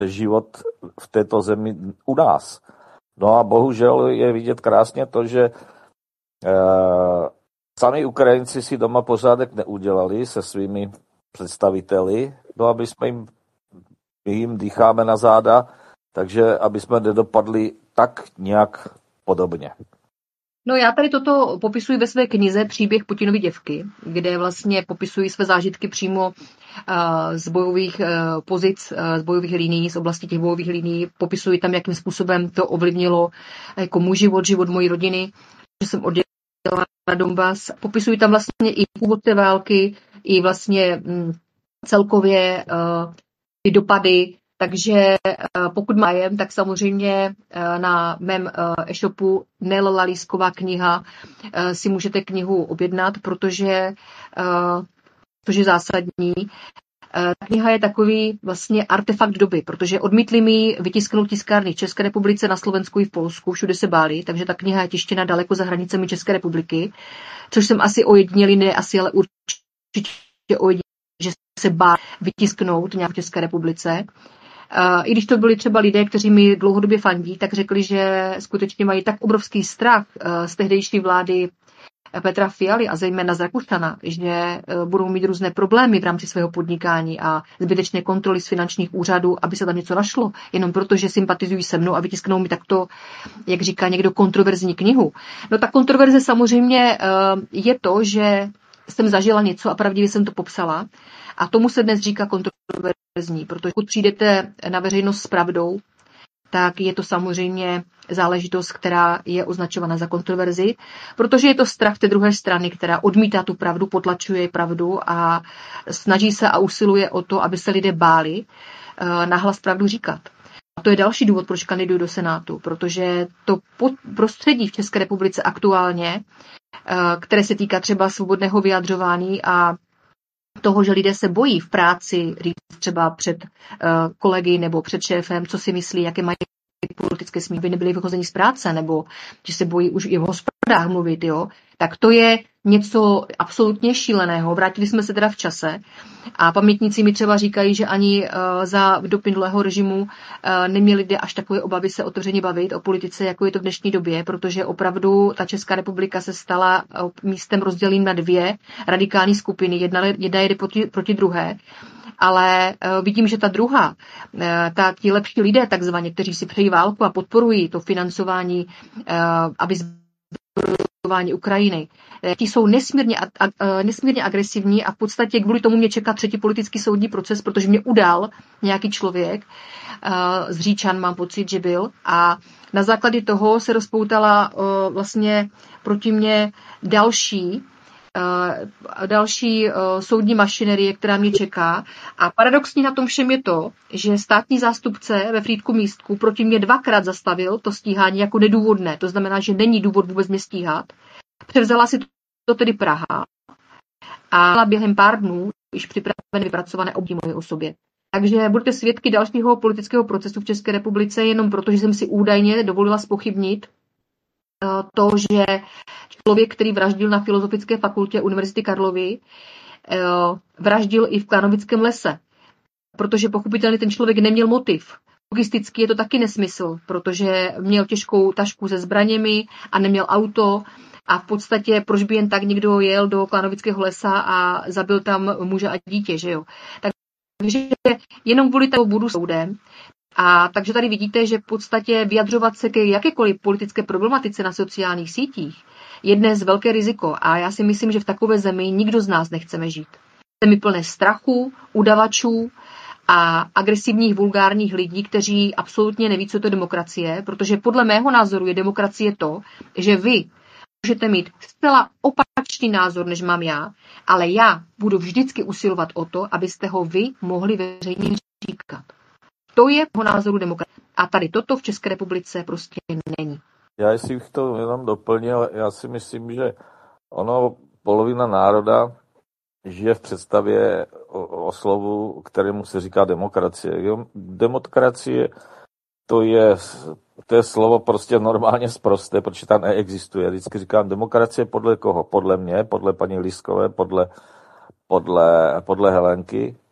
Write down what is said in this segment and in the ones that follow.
život v této zemi u nás. No a bohužel je vidět krásně to, že sami Ukrajinci si doma pořádek neudělali se svými představiteli, no aby jsme jim dýcháme na záda, takže aby jsme nedopadli tak nějak podobně. No já tady toto popisuji ve své knize Příběh Putinovy děvky, kde vlastně popisuji své zážitky přímo z bojových pozic, z bojových linií, z oblasti těch bojových linií. Popisuji tam, jakým způsobem to ovlivnilo jako můj život mojí rodiny, že jsem odjela na Donbas. Popisuji tam vlastně i původ té války, i vlastně celkově ty dopady. Takže pokud májem, tak samozřejmě na mém e-shopu Nel Lalísková kniha si můžete knihu objednat, protože což je zásadní. Ta kniha je takový vlastně artefakt doby, protože odmítli mi vytisknout tiskárny v České republice, na Slovensku i v Polsku, všude se báli, takže ta kniha je tištěna daleko za hranicemi České republiky, což jsem asi ojedinělý, ne asi, ale určitě ojedinělý, že se báli vytisknout nějak v České republice. I když to byli třeba lidé, kteří mi dlouhodobě fandí, tak řekli, že skutečně mají tak obrovský strach z tehdejší vlády Petra Fialy a zejména z Rakušana, že budou mít různé problémy v rámci svého podnikání a zbytečné kontroly z finančních úřadů, aby se tam něco našlo, jenom proto, že sympatizují se mnou a vytisknou mi takto, jak říká někdo, kontroverzní knihu. No ta kontroverze samozřejmě je to, že jsem zažila něco a pravdivě jsem to popsala. A tomu se dnes říká kontroverzní, protože pokud přijdete na veřejnost s pravdou, tak je to samozřejmě záležitost, která je označována za kontroverzi, protože je to strach té druhé strany, která odmítá tu pravdu, potlačuje pravdu a snaží se a usiluje o to, aby se lidé báli nahlas pravdu říkat. A to je další důvod, proč kandiduji do Senátu, protože to prostředí v České republice aktuálně, které se týká třeba svobodného vyjadřování a toho, že lidé se bojí v práci říct třeba před kolegy nebo před šéfem, co si myslí, jaké mají politické smí, aby nebyli vyhozeni z práce, nebo že se bojí už i v hospodách mluvit, jo, tak to je něco absolutně šíleného. Vrátili jsme se teda v čase a pamětníci mi třeba říkají, že ani za dob minulého režimu neměli lidé až takové obavy se otevřeně bavit o politice, jako je to v dnešní době, protože opravdu ta Česká republika se stala místem rozděleným na dvě radikální skupiny. Jedna jde proti druhé. Ale vidím, že ta druhá, ti lepší lidé takzvaně, kteří si přejí válku a podporují to financování, aby zbrojování Ukrajiny, ti jsou nesmírně agresivní a v podstatě kvůli tomu mě čeká třetí politický soudní proces, protože mě udal nějaký člověk, z Říčan mám pocit, že byl, a na základě toho se rozpoutala vlastně proti mě další soudní mašinerie, která mě čeká. A paradoxní na tom všem je to, že státní zástupce ve Frýdku Místku proti mě 2krát zastavil to stíhání jako nedůvodné. To znamená, že není důvod vůbec mě stíhat. Převzala si to tedy Praha a během pár dnů již připravené vypracované obdí moje osobě. Takže budete svědky dalšího politického procesu v České republice jenom proto, že jsem si údajně dovolila zpochybnit to, že člověk, který vraždil na Filozofické fakultě Univerzity Karlovy, vraždil i v Klanovickém lese. Protože pochopitelně ten člověk neměl motiv. Logisticky je to taky nesmysl, protože měl těžkou tašku se zbraněmi a neměl auto a v podstatě proč by jen tak někdo jel do Klanovického lesa a zabil tam muže a dítě, že jo. Takže jenom kvůli tomu budu soudem. A takže tady vidíte, že v podstatě vyjadřovat se ke jakékoliv politické problematice na sociálních sítích je dnes velké riziko. A já si myslím, že v takové zemi nikdo z nás nechceme žít. Zemi plné strachu, udavačů a agresivních vulgárních lidí, kteří absolutně neví, co to je demokracie, protože podle mého názoru je demokracie to, že vy můžete mít zcela opačný názor, než mám já, ale já budu vždycky usilovat o to, abyste ho vy mohli veřejně říkat. To je po názoru demokracie. A tady toto v České republice prostě není. Já si bych to jenom doplnil, já si myslím, že polovina národa žije v představě o slovu, kterému se říká demokracie. Demokracie to je slovo prostě normálně sprosté, protože tam neexistuje. Vždycky říkám demokracie podle koho? Podle mě, podle paní Liskové, podle Helenky.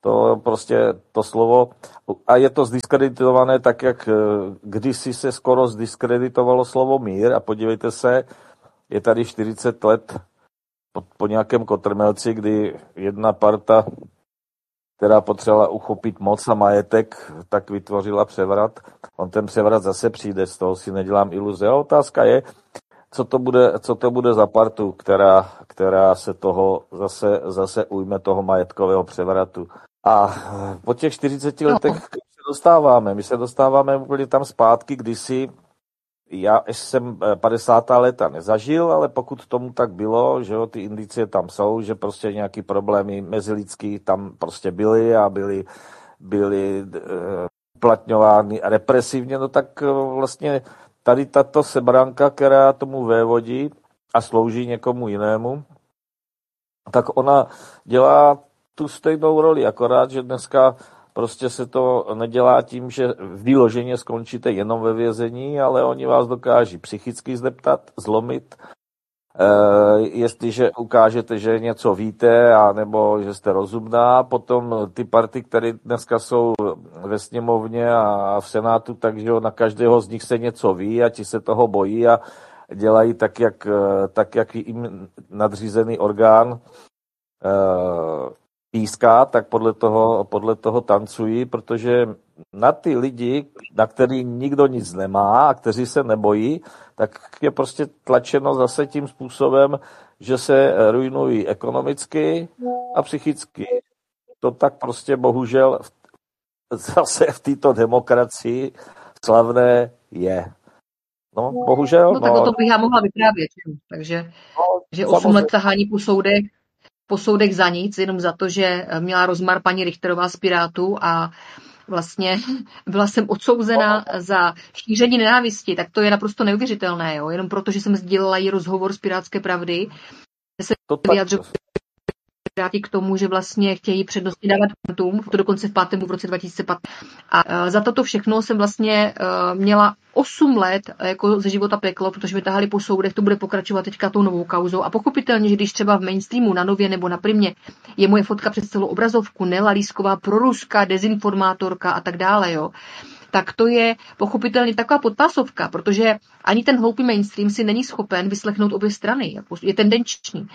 To prostě to slovo, a je to zdiskreditované tak, jak kdysi se skoro zdiskreditovalo slovo mír, a podívejte se, je tady 40 let po nějakém kotrmelci, kdy jedna parta, která potřebovala uchopit moc a majetek, tak vytvořila převrat. On ten převrat zase přijde, z toho si nedělám iluze. A otázka je, co to bude za partu, která se toho zase ujme toho majetkového převratu. A po těch 40 letech my se dostáváme úplně tam zpátky, kdysi. Já jsem 50. léta nezažil, ale pokud tomu tak bylo, že jo, ty indicie tam jsou, že prostě nějaký problémy mezilidský tam prostě byly a byly uplatňovány represivně, no tak vlastně tady tato sebranka, která tomu vévodí a slouží někomu jinému, tak ona dělá tu stejnou roli, akorát, že dneska prostě se to nedělá tím, že vyloženě skončíte jenom ve vězení, ale oni vás dokáží psychicky zdeptat, zlomit. Jestliže ukážete, že něco víte, anebo že jste rozumná, potom ty party, které dneska jsou ve sněmovně a v senátu, takže na každého z nich se něco ví a ti se toho bojí a dělají tak, jak jim nadřízený orgán píská, tak podle toho tancují, protože na ty lidi, na který nikdo nic nemá a kteří se nebojí, tak je prostě tlačeno zase tím způsobem, že se ruinují ekonomicky a psychicky. To tak prostě bohužel zase v této demokracii slavné je. No, bohužel. No tak o tom bych já mohla vyprávět. Takže že 8 let tahání po soudech za nic, jenom za to, že měla rozmar paní Richterová z Pirátů a vlastně byla jsem odsouzena za šíření nenávisti, tak to je naprosto neuvěřitelné, jo? Jenom proto, že jsem sdělila jí rozhovor z Pirátské pravdy, se vyjadřovali k tomu, že vlastně chtějí přednostně dávat kvantům, to dokonce v pátem v roce 2015. A za toto všechno jsem vlastně měla 8 let jako ze života peklo, protože mi tahali po soudech, to bude pokračovat teďka tou novou kauzou. A pochopitelně, že když třeba v mainstreamu, na Nově nebo na Primě je moje fotka přes celou obrazovku, Nela Lísková, proruská, dezinformátorka a tak dále, jo, tak to je pochopitelně taková podpásovka, protože ani ten hloupý mainstream si není schopen vyslechnout obě strany. Je tendenční.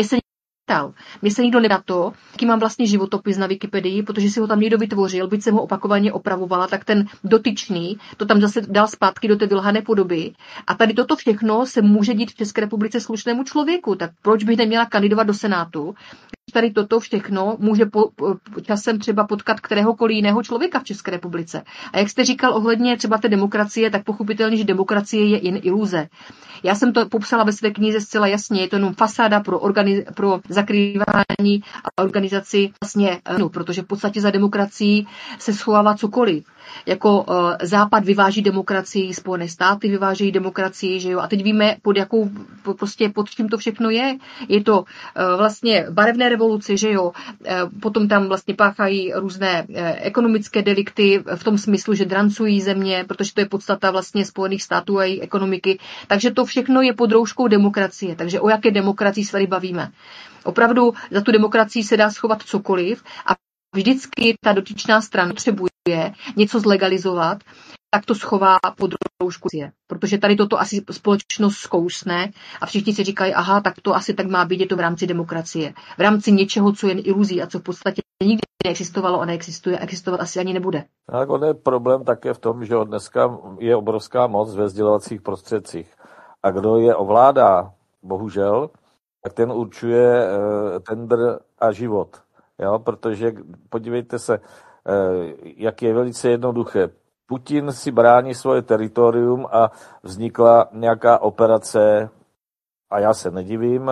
Mně se nikdo neptá to, jaký mám vlastně životopis na Wikipedii, protože si ho tam někdo vytvořil, byť jsem ho opakovaně opravovala, tak ten dotyčný to tam zase dal zpátky do té vylhané podoby. A tady toto všechno se může dít v České republice slušnému člověku, tak proč bych neměla kandidovat do Senátu? Tady toto všechno může časem třeba potkat kteréhokoliv jiného člověka v České republice. A jak jste říkal ohledně třeba té demokracie, tak pochopitelně, že demokracie je jen iluze. Já jsem to popsala ve své knize zcela jasně, je to jenom fasáda pro zakrývání a organizaci vlastně, protože v podstatě za demokracií se schovává cokoliv. Jako Západ vyváží demokracii, Spojené státy vyvážejí demokracii, že jo, a teď víme, pod čím to všechno je. Je to vlastně barevné revoluce, že jo, potom tam vlastně páchají různé ekonomické delikty v tom smyslu, že drancují země, protože to je podstata vlastně Spojených států a její ekonomiky, takže to všechno je pod rouškou demokracie, takže o jaké demokracii se tady bavíme. Opravdu za tu demokracii se dá schovat cokoliv a vždycky ta dotyčná strana potřebuje něco zlegalizovat, tak to schová pod roušku, protože tady toto asi společnost zkousne a všichni si říkají, aha, tak to asi tak má být, je to v rámci demokracie. V rámci něčeho, co je iluzí a co v podstatě nikdy neexistovalo a neexistuje, existovat asi ani nebude. Tak on je problém také v tom, že dneska je obrovská moc ve sdělovacích prostředcích. A kdo je ovládá, bohužel, tak ten určuje tendr a život. Jo? Protože podívejte se, jak je velice jednoduché. Putin si brání svoje teritorium a vznikla nějaká operace, a já se nedivím,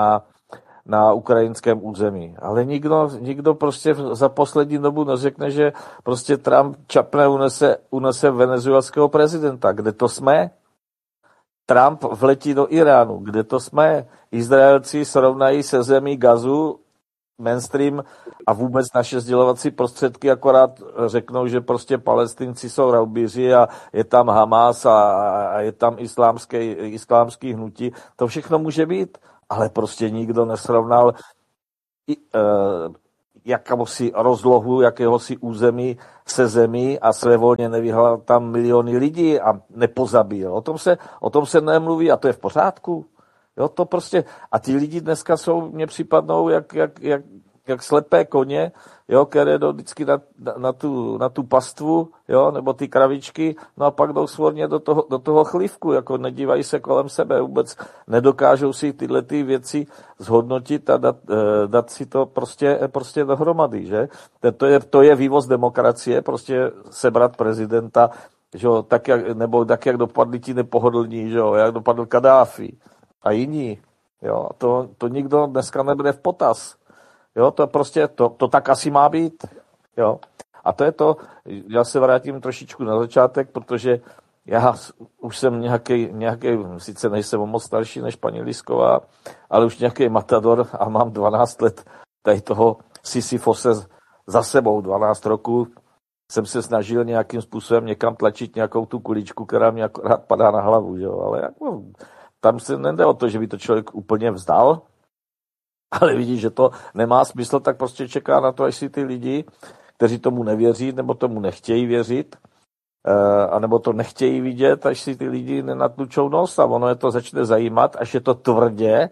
na ukrajinském území. Ale nikdo prostě za poslední dobu neřekne, že prostě Trump čapne unese venezuelského prezidenta. Kde to jsme? Trump vletí do Iránu. Kde to jsme? Izraelci srovnají se zemí Gazu, mainstream a vůbec naše sdělovací prostředky akorát řeknou, že prostě Palestinci jsou raubíři a je tam Hamas a je tam islámský hnutí. To všechno může být, ale prostě nikdo nesrovnal jakéhosi rozlohu, jakéhosi území se zemí a svévolně nevyhnal tam miliony lidí a nepozabíjel. O tom se nemluví a to je v pořádku. Jo, to prostě, a ti lidi dneska jsou, mně připadnou jak slepé koně, jo, které jdou vždycky na tu pastvu, jo, nebo ty kravičky, no a pak jdou svorně do toho chlívku, jako nedívají se kolem sebe, vůbec nedokážou si tyhle ty věci zhodnotit a dát si to prostě dohromady, že? To je vývoz demokracie, prostě sebrat prezidenta, že jo, tak jak dopadli ti nepohodlní, že jo, jak dopadl Kadáfi a jiní, jo, to nikdo dneska nebere v potaz. Jo, to prostě, to tak asi má být, jo. A to je to, já se vrátím trošičku na začátek, protože já už jsem nějaký, sice nejsem moc starší než paní Lisková, ale už nějaký matador a mám 12 let tady toho Sisyfose za sebou, 12 roků. Jsem se snažil nějakým způsobem někam tlačit nějakou tu kuličku, která mi akorát padá na hlavu, jo, ale jako, tam se nejde o to, že by to člověk úplně vzdal, ale vidí, že to nemá smysl, tak prostě čeká na to, až si ty lidi, kteří tomu nevěří, nebo tomu nechtějí věřit, anebo to nechtějí vidět, až si ty lidi nenatlučou nos a ono je to začne zajímat, až je to tvrdě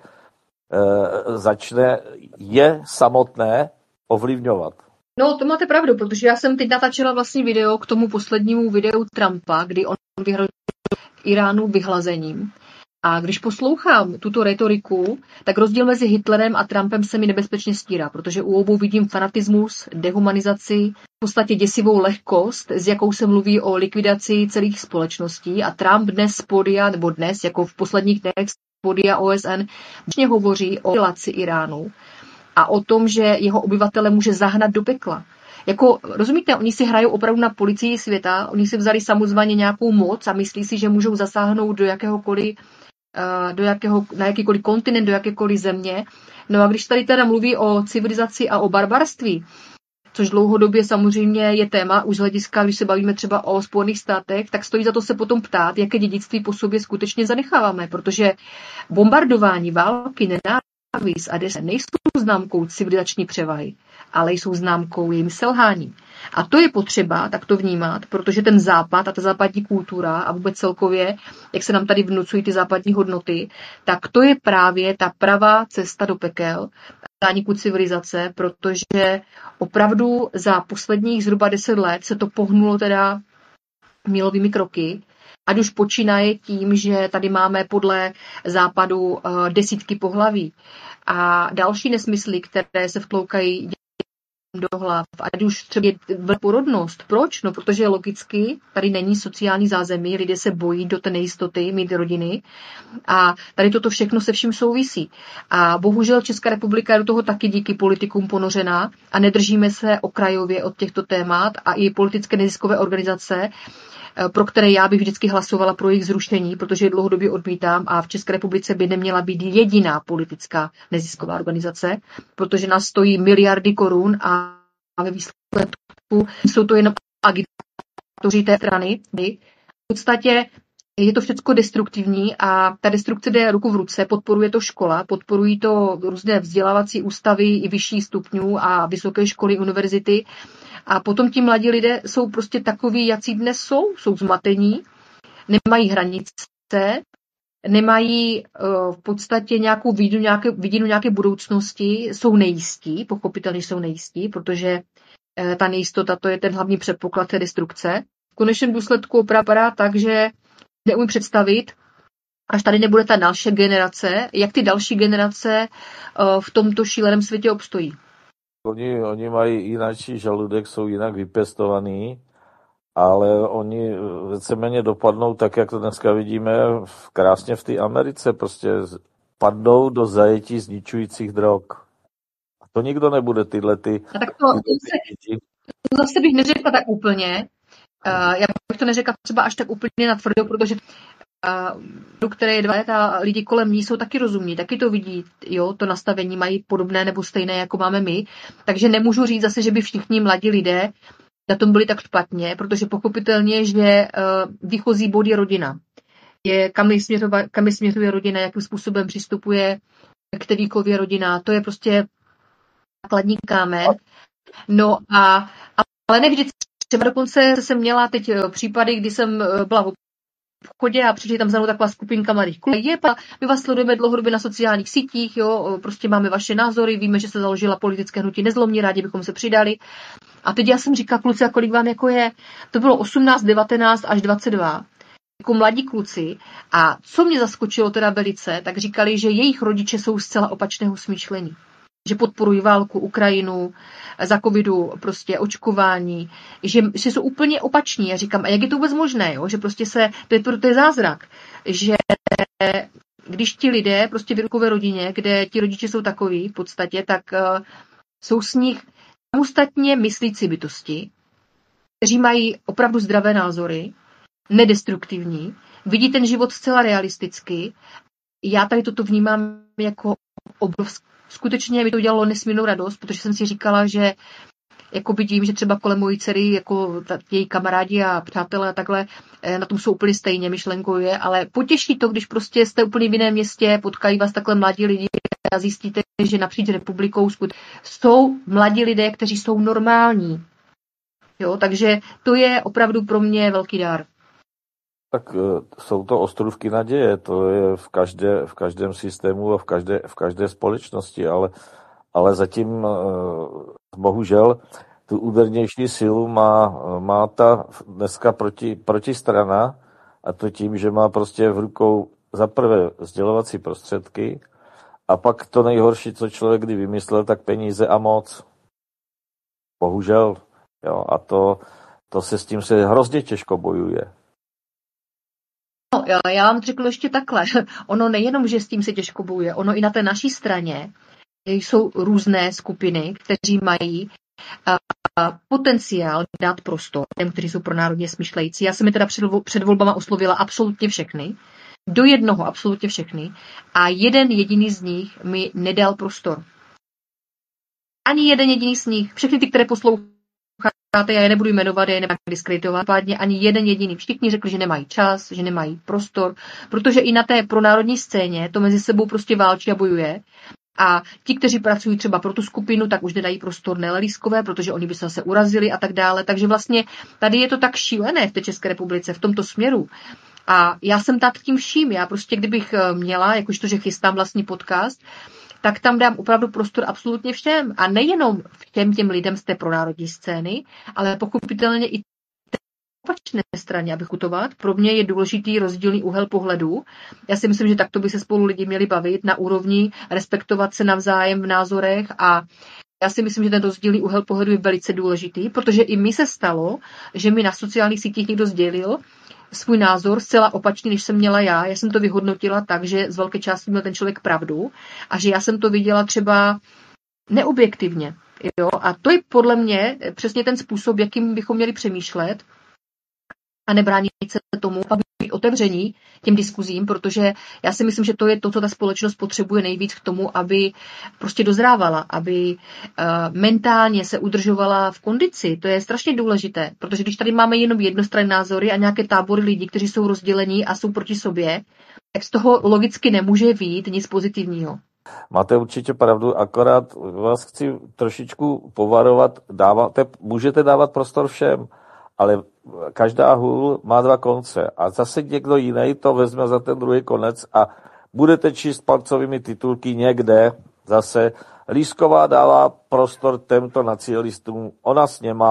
začne je samotné ovlivňovat. No, to máte pravdu, protože já jsem teď natáčela vlastně video k tomu poslednímu videu Trumpa, kdy on vyhrožoval Iránu vyhlazením. A když poslouchám tuto retoriku, tak rozdíl mezi Hitlerem a Trumpem se mi nebezpečně stírá, protože u obou vidím fanatismus, dehumanizaci, v podstatě děsivou lehkost, s jakou se mluví o likvidaci celých společností. A Trump dnes, jako v posledních dnech z podia OSN, hovoří o anihilaci Iránu a o tom, že jeho obyvatele může zahnat do pekla. Jako, rozumíte, oni si hrajou opravdu na policii světa, oni si vzali samozvaně nějakou moc a myslí si, že můžou zasáhnout na jakýkoliv kontinent, do jakékoliv země. No a když tady teda mluví o civilizaci a o barbarství, což dlouhodobě samozřejmě je téma, už z hlediska, když se bavíme třeba o Spojených státech, tak stojí za to se potom ptát, jaké dědictví po sobě skutečně zanecháváme, protože bombardování, války, nenávist a deset nejsou známkou civilizační převahy, ale jsou známkou jejím selhání. A to je potřeba takto vnímat, protože ten západ a ta západní kultura a vůbec celkově, jak se nám tady vnucují ty západní hodnoty, tak to je právě ta pravá cesta do pekel, zániku civilizace, protože opravdu za posledních zhruba 10 let se to pohnulo teda milovými kroky, ať už počínaje tím, že tady máme podle západu desítky pohlaví a další nesmysly, které se vtloukají do hlav, ať už třeba porodnost. Proč? No, protože logicky tady není sociální zázemí, lidé se bojí do té nejistoty mít rodiny a tady toto všechno se vším souvisí. A bohužel Česká republika je do toho taky díky politikům ponořená a nedržíme se okrajově od těchto témat a i politické neziskové organizace, pro které já bych vždycky hlasovala pro jejich zrušení, protože je dlouhodobě odmítám a v České republice by neměla být jediná politická nezisková organizace, protože nás stojí miliardy korun a ve výsledku jsou to jenom agitoři té strany. V podstatě je to všechno destruktivní a ta destrukce jde ruku v ruce, podporuje to škola, podporují to různé vzdělávací ústavy i vyšší stupňů a vysoké školy, univerzity. A potom ti mladí lidé jsou prostě takoví, jací dnes jsou zmatení, nemají hranice, nemají v podstatě nějakou vidinu nějaké budoucnosti, jsou nejistí, pochopitelně jsou nejistí, protože ta nejistota to je ten hlavní předpoklad té destrukce. V konečném důsledku opravdu tak, že neumím představit, až tady nebude ta další generace, jak ty další generace v tomto šíleném světě obstojí. Oni mají jináčí žaludek, jsou jinak vypěstovaný, ale oni víceméně dopadnou tak, jak to dneska vidíme krásně v té Americe, prostě padnou do zajetí zničujících drog. A to nikdo nebude tyhle ty... A tak to zase bych neřekla tak úplně. Já bych to neřekla třeba až tak úplně natvrdo, protože které je 2 let a lidi kolem ní jsou taky rozumní, taky to vidí, jo, to nastavení mají podobné nebo stejné, jako máme my, takže nemůžu říct zase, že by všichni mladí lidé na tom byli tak špatně, protože pochopitelně, že výchozí bod je rodina. Kam směřuje rodina, jakým způsobem přistupuje k té výchově rodina, to je prostě základní kámen. No ale ne vždycky. Třeba dokonce jsem měla teď případy, kdy jsem byla v obchodě a přišli tam za mnou taková skupinka mladých kluků. My vás sledujeme dlouhodobě na sociálních sítích, jo, prostě máme vaše názory, víme, že se založila politické hnutí Nezlomní, rádi bychom se přidali. A teď já jsem říkala, kluci, a kolik vám jako je? To bylo 18, 19 až 22. Jako mladí kluci. A co mě zaskočilo teda velice, tak říkali, že jejich rodiče jsou zcela opačného smýšlení. Že podporují válku, Ukrajinu, za covidu prostě očkování, že jsou úplně opační. Já říkám, a jak je to vůbec možné, jo? Že prostě to je zázrak, že když ti lidé prostě v rukové rodině, kde ti rodiče jsou takový v podstatě, tak jsou s nich samostatně myslící bytosti, kteří mají opravdu zdravé názory, nedestruktivní, vidí ten život zcela realisticky. Já tady toto vnímám jako obrovské. Skutečně mi to udělalo nesmírnou radost, protože jsem si říkala, že jako vidím, že třeba kolem mojí dcery, jako její kamarádi a přátelé a takhle na tom jsou úplně stejně myšlenkově, ale potěší to, když prostě jste úplně v jiném městě, potkají vás takhle mladí lidi a zjistíte, že napříč republikou jsou mladí lidé, kteří jsou normální. Jo, takže to je opravdu pro mě velký dar. Tak jsou to ostrůvky naděje, to je v každém systému a v každé společnosti, ale zatím bohužel tu údernější sílu má ta dneska protistrana, a to tím, že má prostě v rukou za prvé sdělovací prostředky a pak to nejhorší, co člověk kdy vymyslel, tak peníze a moc. Bohužel. Jo, a to se s tím se hrozně těžko bojuje. No, já vám řeknu ještě takhle. Ono nejenom, že s tím se těžko bojuje, ono i na té naší straně jsou různé skupiny, kteří mají potenciál dát prostor těm, kteří jsou pronárodně smýšlející. Já jsem je teda před volbama oslovila absolutně všechny, do jednoho absolutně všechny, a jeden jediný z nich mi nedal prostor. Ani jeden jediný z nich. Všechny ty, které posloucháte, já je nebudu jmenovat, já je nebudu diskreditovat, ani jeden jediný. Všichni řekli, že nemají čas, že nemají prostor, protože i na té pronárodní scéně to mezi sebou prostě válčí a bojuje. A ti, kteří pracují třeba pro tu skupinu, tak už nedají prostor nelelískové, protože oni by se zase urazili a tak dále. Takže vlastně tady je to tak šílené v té České republice v tomto směru. A já jsem nad tím vším. Já prostě, kdybych měla, jakožto, že chystám vlastní podcast, tak tam dám opravdu prostor absolutně všem. A nejenom těm lidem z té pronárodní scény, ale pochopitelně i té opačné straně, abych utovat. Pro mě je důležitý rozdílný úhel pohledu. Já si myslím, že takto by se spolu lidi měli bavit na úrovni, respektovat se navzájem v názorech, a já si myslím, že ten rozdílný úhel pohledu je velice důležitý, protože i mi se stalo, že mi na sociálních sítích někdo sdělil svůj názor zcela opačný, než jsem měla já. Já jsem to vyhodnotila tak, že z velké části měl ten člověk pravdu a že já jsem to viděla třeba neobjektivně. Jo? A to je podle mě přesně ten způsob, jakým bychom měli přemýšlet a nebránit se tomu, aby být otevření těm diskuzím, protože já si myslím, že to je to, co ta společnost potřebuje nejvíc k tomu, aby prostě dozrávala, aby mentálně se udržovala v kondici. To je strašně důležité, protože když tady máme jenom jednostranné názory a nějaké tábory lidí, kteří jsou rozdělení a jsou proti sobě, tak z toho logicky nemůže vyjít nic pozitivního. Máte určitě pravdu, akorát vás chci trošičku povarovat, můžete dávat prostor všem, ale každá hůl má dva konce a zase někdo jiný to vezme za ten druhý konec a budete číst palcovými titulky někde zase. Lísková dává prostor těmto nacionalistům, ona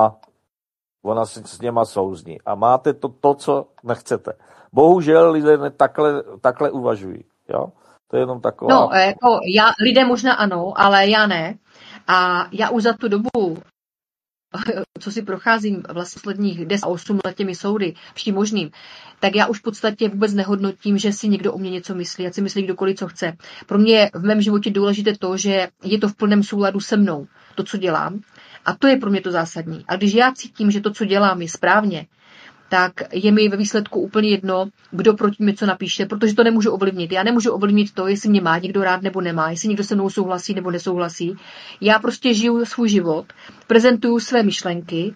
s něma souzní a máte to, co nechcete. Bohužel lidé takhle uvažují. Jo? To je jenom taková... No, jako lidé možná ano, ale já ne. A já už za tu dobu, co si procházím vlastně posledních 10-8 let těmi soudy, vším možným, tak já už v podstatě vůbec nehodnotím, že si někdo o mě něco myslí, ať si myslí kdokoliv, co chce. Pro mě je v mém životě důležité to, že je to v plném souladu se mnou, to, co dělám. A to je pro mě to zásadní. A když já cítím, že to, co dělám, je správně, tak je mi ve výsledku úplně jedno, kdo proti mě co napíše, protože to nemůžu ovlivnit. Já nemůžu ovlivnit to, jestli mě má někdo rád nebo nemá, jestli někdo se mnou souhlasí nebo nesouhlasí. Já prostě žiju svůj život, prezentuju své myšlenky,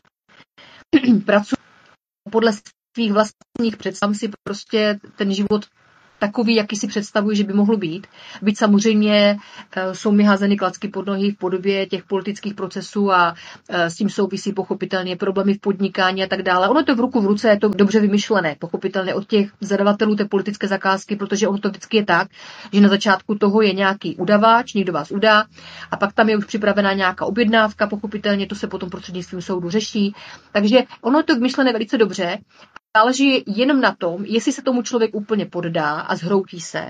pracuji podle svých vlastních představ, si prostě ten život takový, jaký si představuji, že by mohl být. Byť samozřejmě jsou mi házeny klacky pod nohy v podobě těch politických procesů a s tím souvisí pochopitelně problémy v podnikání a tak dále. Ono to v ruku v ruce, je to dobře vymyšlené, pochopitelně od těch zadavatelů té politické zakázky, protože ono to vždycky je tak, že na začátku toho je nějaký udavač, někdo vás udá a pak tam je už připravená nějaká objednávka, pochopitelně to se potom prostřednictvím soudu řeší. Takže ono je to vymyšlené velice dobře. Záleží jenom na tom, jestli se tomu člověk úplně poddá a zhroutí se,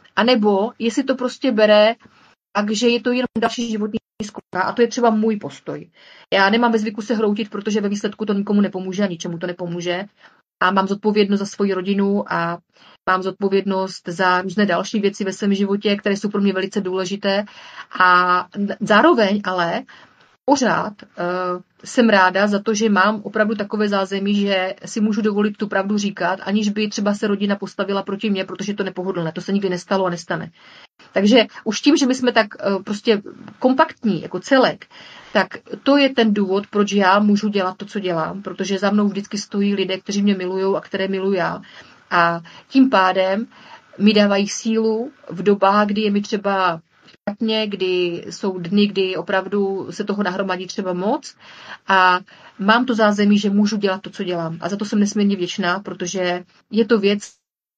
anebo jestli to prostě bere, takže je to jenom další životní zkouška a to je třeba můj postoj. Já nemám ve zvyku se hroutit, protože ve výsledku to nikomu nepomůže a ničemu to nepomůže. A mám zodpovědnost za svoji rodinu a mám zodpovědnost za různé další věci ve svém životě, které jsou pro mě velice důležité. A zároveň ale pořád jsem ráda za to, že mám opravdu takové zázemí, že si můžu dovolit tu pravdu říkat, aniž by třeba se rodina postavila proti mně, protože to nepohodlné. To se nikdy nestalo a nestane. Takže už tím, že my jsme tak prostě kompaktní jako celek, tak to je ten důvod, proč já můžu dělat to, co dělám, protože za mnou vždycky stojí lidé, kteří mě milují a které miluji já. A tím pádem mi dávají sílu v dobách, kdy je mi třeba špatně, kdy jsou dny, kdy opravdu se toho nahromadí třeba moc a mám to zázemí, že můžu dělat to, co dělám. A za to jsem nesmírně vděčná, protože je to věc,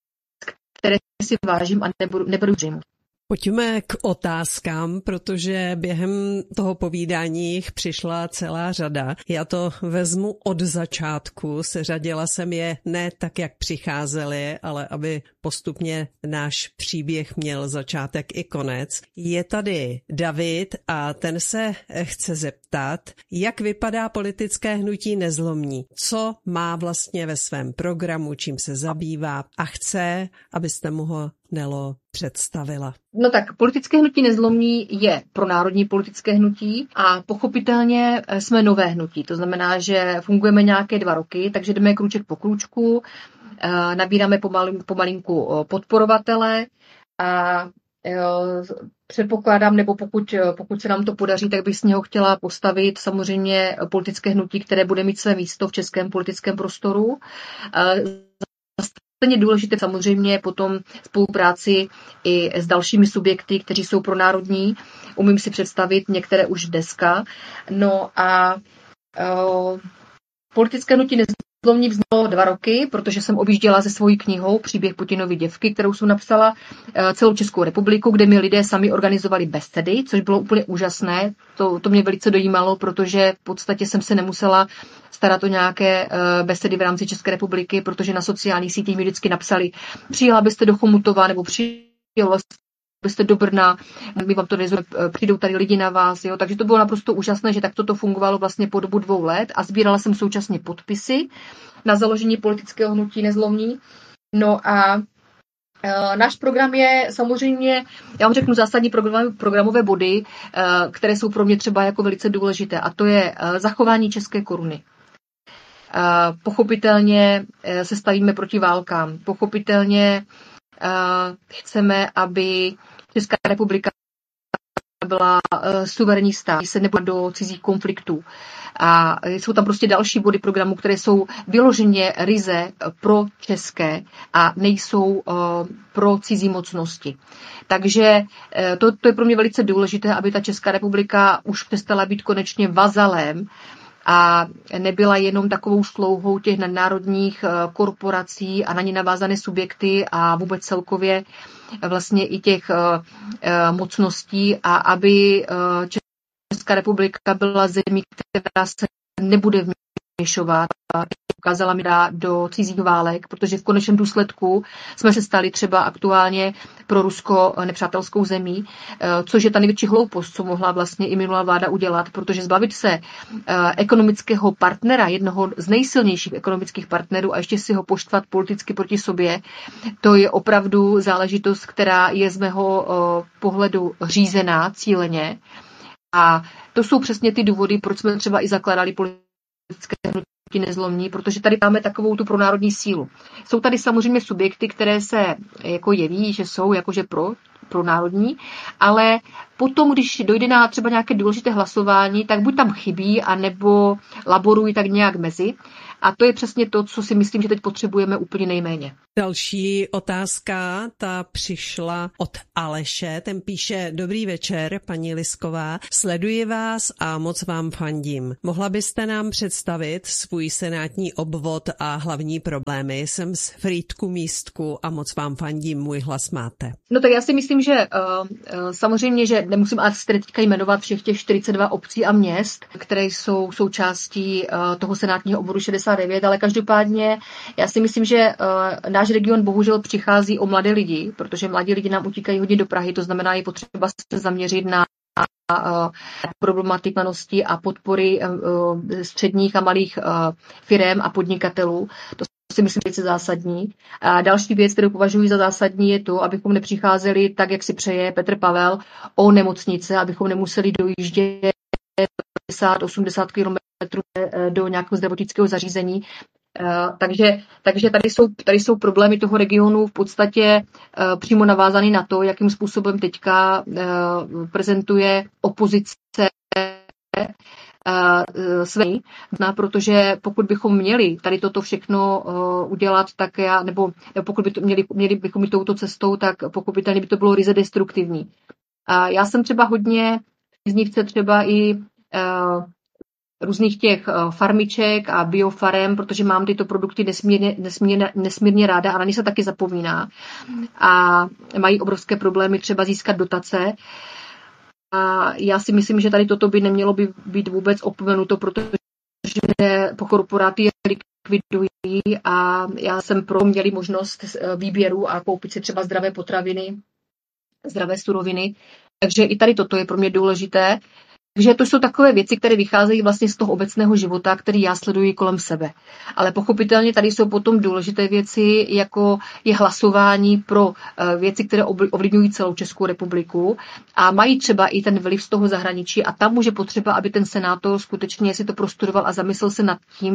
které si vážím a neberu zřejmě. Pojďme k otázkám, protože během toho povídání jich přišla celá řada. Já to vezmu od začátku, seřadila jsem je ne tak, jak přicházely, ale aby postupně náš příběh měl začátek i konec. Je tady David a ten se chce zeptat, jak vypadá politické hnutí Nezlomní, co má vlastně ve svém programu, čím se zabývá a chce, abyste mu ho, Nelo, představila. No tak, politické hnutí Nezlomní je pronárodní politické hnutí a pochopitelně jsme nové hnutí. To znamená, že fungujeme nějaké 2 roky, takže jdeme krůček po krůčku, nabíráme pomalinku podporovatele a předpokládám, nebo pokud se nám to podaří, tak bych z něho chtěla postavit samozřejmě politické hnutí, které bude mít své místo v českém politickém prostoru. Je důležité samozřejmě potom spolupráci i s dalšími subjekty, kteří jsou pronárodní. Umím si představit některé už dneska. No a politické hnutí Nezlomní vzniklo 2 roky, protože jsem objížděla se svojí knihou Příběh Putinovy děvky, kterou jsem napsala celou Českou republiku, kde mi lidé sami organizovali besedy, což bylo úplně úžasné. To mě velice dojímalo, protože v podstatě jsem se nemusela starat o nějaké besedy v rámci České republiky, protože na sociálních sítích mi vždycky napsali, přijela byste do Chomutova nebo přijela byste do Brna, my vám to rezolvujeme, přijdou tady lidi na vás, jo? Takže to bylo naprosto úžasné, že takto to fungovalo vlastně po dobu 2 let a sbírala jsem současně podpisy na založení politického hnutí Nezlomní. No a náš program je samozřejmě, já vám řeknu zásadní programové body, které jsou pro mě třeba jako velice důležité, a to je zachování české koruny. Pochopitelně se stavíme proti válkám. Pochopitelně chceme, aby Česká republika byla suverénní stát, se nebudou do cizích konfliktů. A jsou tam prostě další body programu, které jsou vyloženě ryze pro české a nejsou pro cizí mocnosti. Takže to je pro mě velice důležité, aby ta Česká republika už přestala být konečně vazalem a nebyla jenom takovou slouhou těch nadnárodních korporací a na ně navázané subjekty a vůbec celkově vlastně i těch mocností a aby Česká republika byla zemí, která se nebude vměšovat a ukázala mi dát do cizích válek, protože v konečném důsledku jsme se stali třeba aktuálně pro Rusko nepřátelskou zemí, což je ta největší hloupost, co mohla vlastně i minulá vláda udělat, protože zbavit se ekonomického partnera, jednoho z nejsilnějších ekonomických partnerů a ještě si ho poštvat politicky proti sobě, to je opravdu záležitost, která je z mého pohledu řízená cíleně. A to jsou přesně ty důvody, proč jsme třeba i zakládali politické hnutí Nezlomní, protože tady máme takovou tu pronárodní sílu. Jsou tady samozřejmě subjekty, které se jako jeví, že jsou jakože pro národní, ale potom, když dojde na třeba nějaké důležité hlasování, tak buď tam chybí, anebo laborují tak nějak mezi. A to je přesně to, co si myslím, že teď potřebujeme úplně nejméně. Další otázka, ta přišla od Aleše, ten píše: Dobrý večer, paní Lisková, sleduji vás a moc vám fandím. Mohla byste nám představit svůj senátní obvod a hlavní problémy? Jsem z Frýdku Místku a moc vám fandím, můj hlas máte. No tak já si myslím, že samozřejmě, že nemusím asi teďka jmenovat všech těch 42 obcí a měst, které jsou součástí toho senátního obvodu 69, ale každopádně já si myslím, že náš region bohužel přichází o mladé lidi, protože mladí lidi nám utíkají hodně do Prahy, to znamená, je potřeba se zaměřit na problematikanosti a podpory středních a malých firem a podnikatelů. To si myslím, že je zásadní. A další věc, kterou považuji za zásadní, je to, abychom nepřicházeli tak, jak si přeje Petr Pavel, o nemocnice, abychom nemuseli dojíždět 50-80 kilometrů do nějakého zdravotnického zařízení. Takže tady jsou problémy toho regionu v podstatě přímo navázaný na to, jakým způsobem teďka prezentuje opozice své, protože pokud bychom měli tady toto všechno udělat, tak nebo pokud by to měli bychom jít touto cestou, tak pochopitelně by to bylo ryze destruktivní. A já jsem třeba hodně příznivce třeba i různých těch farmiček a biofarem, protože mám tyto produkty nesmírně ráda a na ně se taky zapomíná. A mají obrovské problémy třeba získat dotace. A já si myslím, že tady toto by nemělo být vůbec opomenuto, protože korporáty je likvidují a já jsem měli možnost výběru a koupit si třeba zdravé potraviny, zdravé suroviny. Takže i tady toto je pro mě důležité. Takže to jsou takové věci, které vycházejí vlastně z toho obecného života, který já sleduji kolem sebe. Ale pochopitelně tady jsou potom důležité věci, jako je hlasování pro věci, které ovlivňují celou Českou republiku a mají třeba i ten vliv z toho zahraničí a tam může potřeba, aby ten senátor skutečně si to prostudoval a zamyslel se nad tím,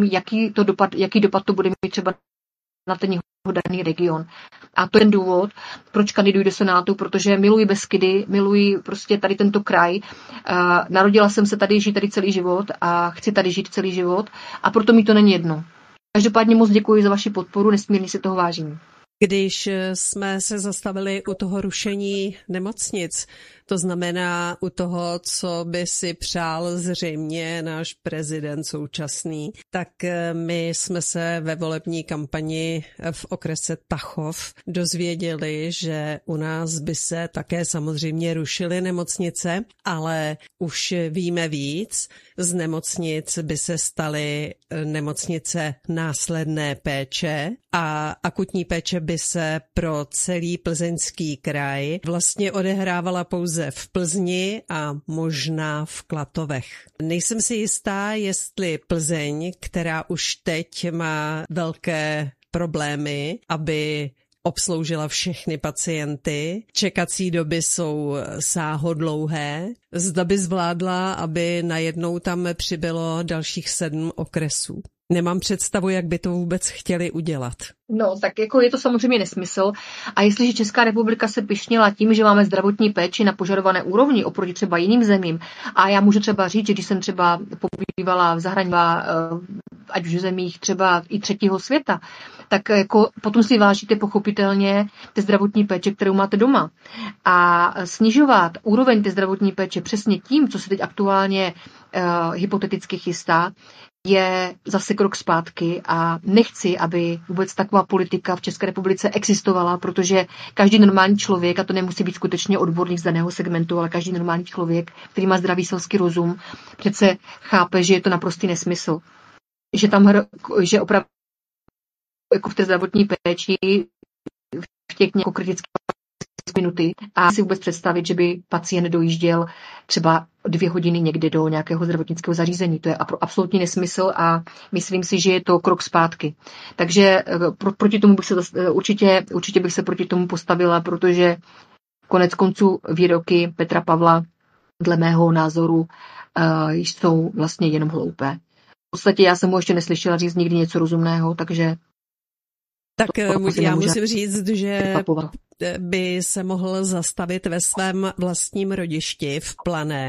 jaký dopad to bude mít třeba na ten daný region. A to je ten důvod, proč kandiduji do Senátu, protože miluji Beskydy, miluji prostě tady tento kraj. Narodila jsem se tady, žít tady celý život a chci tady žít celý život a proto mi to není jedno. Každopádně moc děkuji za vaši podporu, nesmírně si toho vážím. Když jsme se zastavili u toho rušení nemocnic, to znamená u toho, co by si přál zřejmě náš prezident současný, tak my jsme se ve volební kampani v okrese Tachov dozvěděli, že u nás by se také samozřejmě rušily nemocnice, ale už víme víc. Z nemocnic by se staly nemocnice následné péče a akutní péče by se pro celý Plzeňský kraj vlastně odehrávala pouze v Plzni a možná v Klatovech. Nejsem si jistá, jestli Plzeň, která už teď má velké problémy, aby obsloužila všechny pacienty. Čekací doby jsou sáhodlouhé. Zda by zvládla, aby najednou tam přibylo dalších 7 okresů. Nemám představu, jak by to vůbec chtěli udělat. No, tak jako je to samozřejmě nesmysl. A jestliže Česká republika se pyšnila tím, že máme zdravotní péči na požadované úrovni oproti třeba jiným zemím, a já můžu třeba říct, že když jsem třeba pobývala v zahraničí, ať už v zemích třeba i třetího světa, tak jako potom si vážíte pochopitelně té zdravotní péče, kterou máte doma. A snižovat úroveň té zdravotní péče přesně tím, co se teď aktuálně hypoteticky chystá, je zase krok zpátky a nechci, aby vůbec taková politika v České republice existovala, protože každý normální člověk, a to nemusí být skutečně odborník z daného segmentu, ale každý normální člověk, který má zdravý selský rozum, přece chápe, že je to naprostý nesmysl. Že opravdu jako v té zdravotní péči v těch kritických minuty a si vůbec představit, že by pacient dojížděl třeba 2 hodiny někde do nějakého zdravotnického zařízení. To je absolutní nesmysl a myslím si, že je to krok zpátky. Takže proti tomu bych se určitě bych se proti tomu postavila, protože konec konců výroky Petra Pavla dle mého názoru jsou vlastně jenom hloupé. V podstatě já jsem mu ještě neslyšela říct nikdy něco rozumného, takže tak já musím říct, že by se mohl zastavit ve svém vlastním rodišti v Plané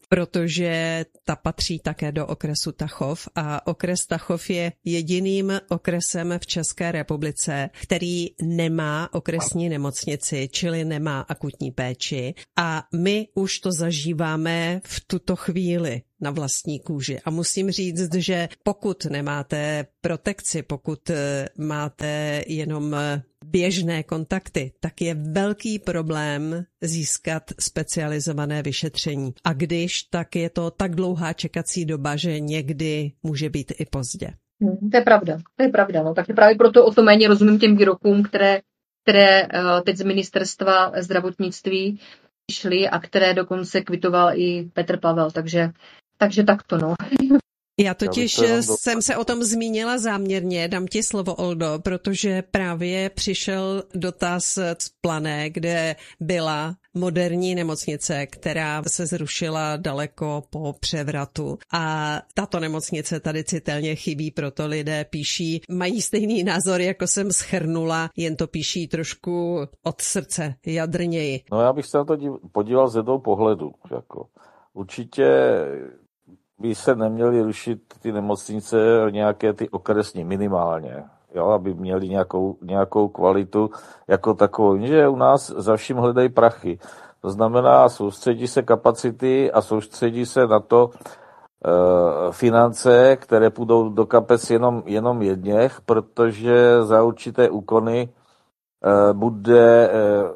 protože ta patří také do okresu Tachov a okres Tachov je jediným okresem v České republice, který nemá okresní nemocnici, čili nemá akutní péči a my už to zažíváme v tuto chvíli na vlastní kůži. A musím říct, že pokud nemáte protekci, pokud máte jenom běžné kontakty, tak je velký problém získat specializované vyšetření. A když, tak je to tak dlouhá čekací doba, že někdy může být i pozdě. To je pravda. No. Takže právě proto o to méně rozumím těm výrokům, které teď z ministerstva zdravotnictví šly a které dokonce kvitoval i Petr Pavel. Takže takto, no. Já totiž jsem se o tom zmínila záměrně, dám ti slovo, Oldo, protože právě přišel dotaz z Plané, kde byla moderní nemocnice, která se zrušila daleko po převratu. A tato nemocnice tady citelně chybí, proto lidé píší, mají stejný názor, jako jsem shrnula, jen to píší trošku od srdce, jadrněji. No já bych se na to podíval z jednou pohledu. Jako. Určitě by se neměly rušit ty nemocnice nějaké ty okresní minimálně, jo, aby měli nějakou kvalitu jako takovou. Že u nás za vším hledají prachy. To znamená, soustředí se kapacity a soustředí se na to finance, které půjdou do kapes jenom jedněch, protože za určité úkony bude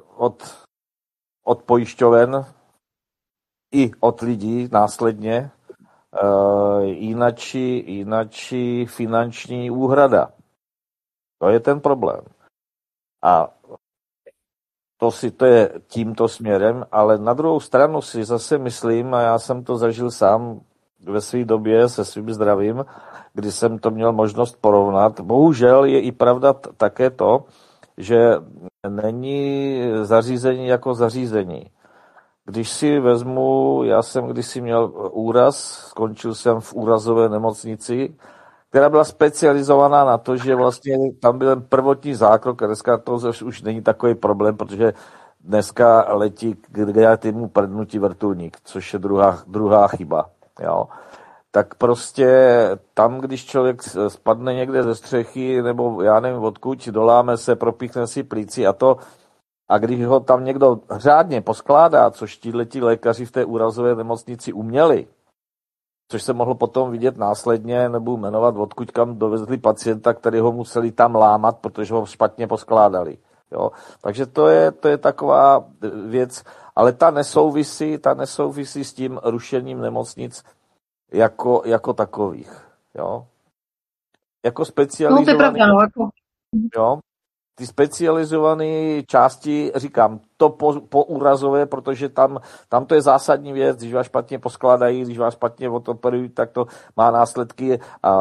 od pojišťoven i od lidí následně jinačí finanční úhrada. To je ten problém. A to je tímto směrem, ale na druhou stranu si zase myslím, a já jsem to zažil sám ve své době se svým zdravím, kdy jsem to měl možnost porovnat. Bohužel je i pravda také to, že není zařízení jako zařízení. Když si vezmu, já jsem kdysi měl úraz, skončil jsem v úrazové nemocnici, která byla specializovaná na to, že vlastně tam byl prvotní zákrok, a dneska to už není takový problém, protože dneska letí k kreativnímu prdnutí vrtulník, což je druhá chyba. Jo. Tak prostě tam, když člověk spadne někde ze střechy, nebo já nevím odkud, doláme se, propíchne si plíci a když ho tam někdo řádně poskládá, což tíhletí lékaři v té úrazové nemocnici uměli, což se mohlo potom vidět následně, nebo jmenovat, odkud kam dovezli pacienta, který ho museli tam lámat, protože ho špatně poskládali. Jo? Takže to je taková věc, ale ta nesouvisí s tím rušením nemocnic jako takových. Jo? Jako specializovaný... No to je pravda, no. Jako... Jo? Ty specializované části, říkám, to po úrazové, protože tam to je zásadní věc, když vás špatně poskládají, když vás špatně odoperují, tak to má následky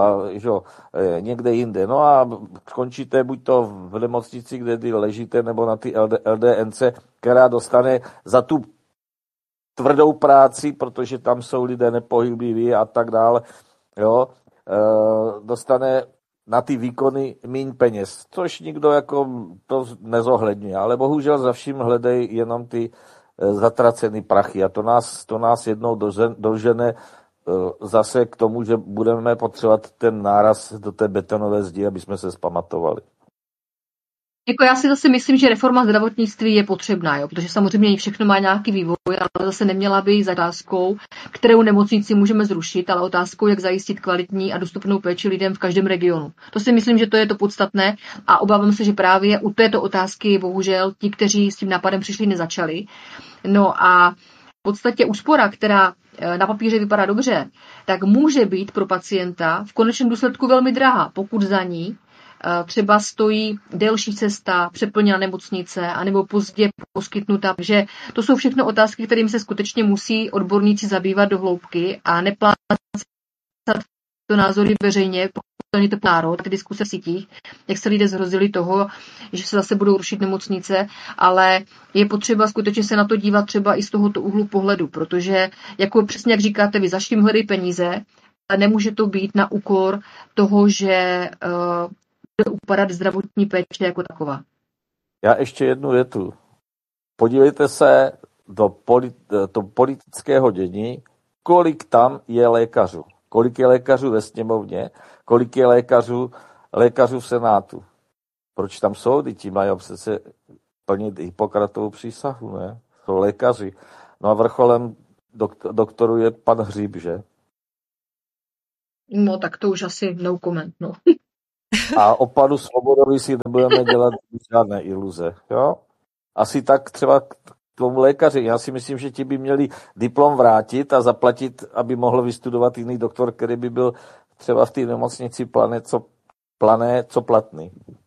někde jinde. No a skončíte buď to v nemocnici, kde ležíte, nebo na ty LDNC, která dostane za tu tvrdou práci, protože tam jsou lidé nepohybliví a tak dále, jo, dostane na ty výkony míň peněz, což nikdo jako to nezohledňuje, ale bohužel za vším hledají jenom ty zatracený prachy a to nás jednou dožene zase k tomu, že budeme potřebovat ten náraz do té betonové zdi, aby jsme se zpamatovali. Jako já si zase myslím, že reforma zdravotnictví je potřebná, jo, protože samozřejmě všechno má nějaký vývoj, ale zase neměla by jít za otázkou, kterou nemocnici můžeme zrušit, ale otázkou, jak zajistit kvalitní a dostupnou péči lidem v každém regionu. To si myslím, že to je to podstatné a obávám se, že právě u této otázky bohužel ti, kteří s tím nápadem přišli, nezačali. No a v podstatě úspora, která na papíře vypadá dobře, tak může být pro pacienta v konečném důsledku velmi drahá, pokud za ní třeba stojí delší cesta, přeplněná nemocnice, anebo pozdě poskytnutá. Takže to jsou všechno otázky, kterým se skutečně musí odborníci zabývat do hloubky a neplácat to názory veřejně, pokud to národ, ty diskuse v sítích, jak se lidé zhrozili toho, že se zase budou rušit nemocnice, ale je potřeba skutečně se na to dívat třeba i z tohoto úhlu pohledu, protože, jako přesně jak říkáte, vy za vším hledají peníze, ale nemůže to být na úkor toho, že bude upadat zdravotní péče jako taková. Já ještě jednu větu. Podívejte se do politického dění kolik tam je lékařů. Kolik je lékařů ve sněmovně, kolik je lékařů v Senátu. Proč tam jsou? Ti mají přece plnit Hippokratovou přísahu, ne? Jsou lékaři. No a vrcholem doktoru je pan Hříb, že? No tak to už asi no comment, no. A o panu Svobodovi si nebudeme dělat žádné iluze, jo? Asi tak třeba k tomu lékaři. Já si myslím, že ti by měli diplom vrátit a zaplatit, aby mohl vystudovat jiný doktor, který by byl třeba v té nemocnici plané, co platný.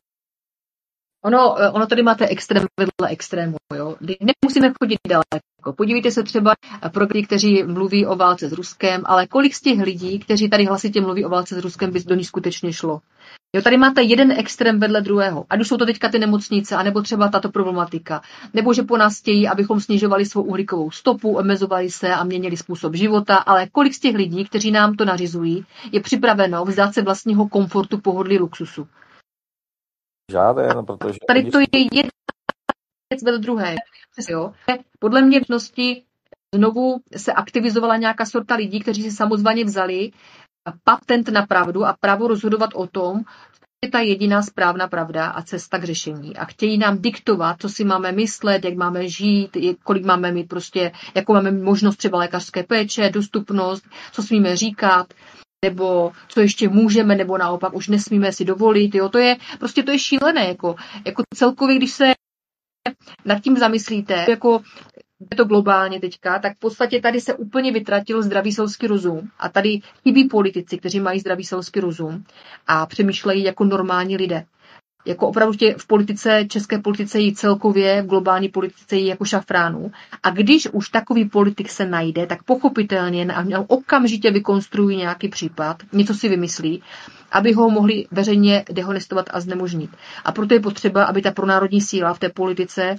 Ono tady máte extrém vedle extrému, jo. Nemusíme chodit daleko. Podívejte se třeba pro lidi, kteří mluví o válce s Ruskem, ale kolik z těch lidí, kteří tady hlasitě mluví o válce s Ruskem, by do ní skutečně šlo. Jo, tady máte jeden extrém vedle druhého. Ať už jsou to teďka ty nemocnice, anebo třeba tato problematika. Nebo že po nás chtějí, abychom snižovali svou uhlíkovou stopu, omezovali se a měnili způsob života, ale kolik z těch lidí, kteří nám to nařizují, je připraveno vzdát se vlastního komfortu, pohodlí, luxusu. Žádné, protože... Tady to je jedna věc vedle druhé. Jo. Podle mě v možnosti znovu se aktivizovala nějaká sorta lidí, kteří si samozvaně vzali patent na pravdu a právo rozhodovat o tom, co je ta jediná správná pravda a cesta k řešení. A chtějí nám diktovat, co si máme myslet, jak máme žít, kolik máme mít prostě, jakou máme možnost třeba lékařské péče, dostupnost, co smíme říkat, nebo co ještě můžeme, nebo naopak už nesmíme si dovolit. Jo. To je šílené. Jako celkově, když se nad tím zamyslíte, jako je to globálně teďka, tak v podstatě tady se úplně vytratil zdravý selský rozum a tady chybí politici, kteří mají zdravý selský rozum a přemýšlejí jako normální lidé. Jako opravdu v politice, české politice jí celkově, v globální politice jí jako šafránu. A když už takový politik se najde, tak pochopitelně okamžitě vykonstruují nějaký případ, něco si vymyslí, aby ho mohli veřejně dehonestovat a znemožnit. A proto je potřeba, aby ta pronárodní síla v té politice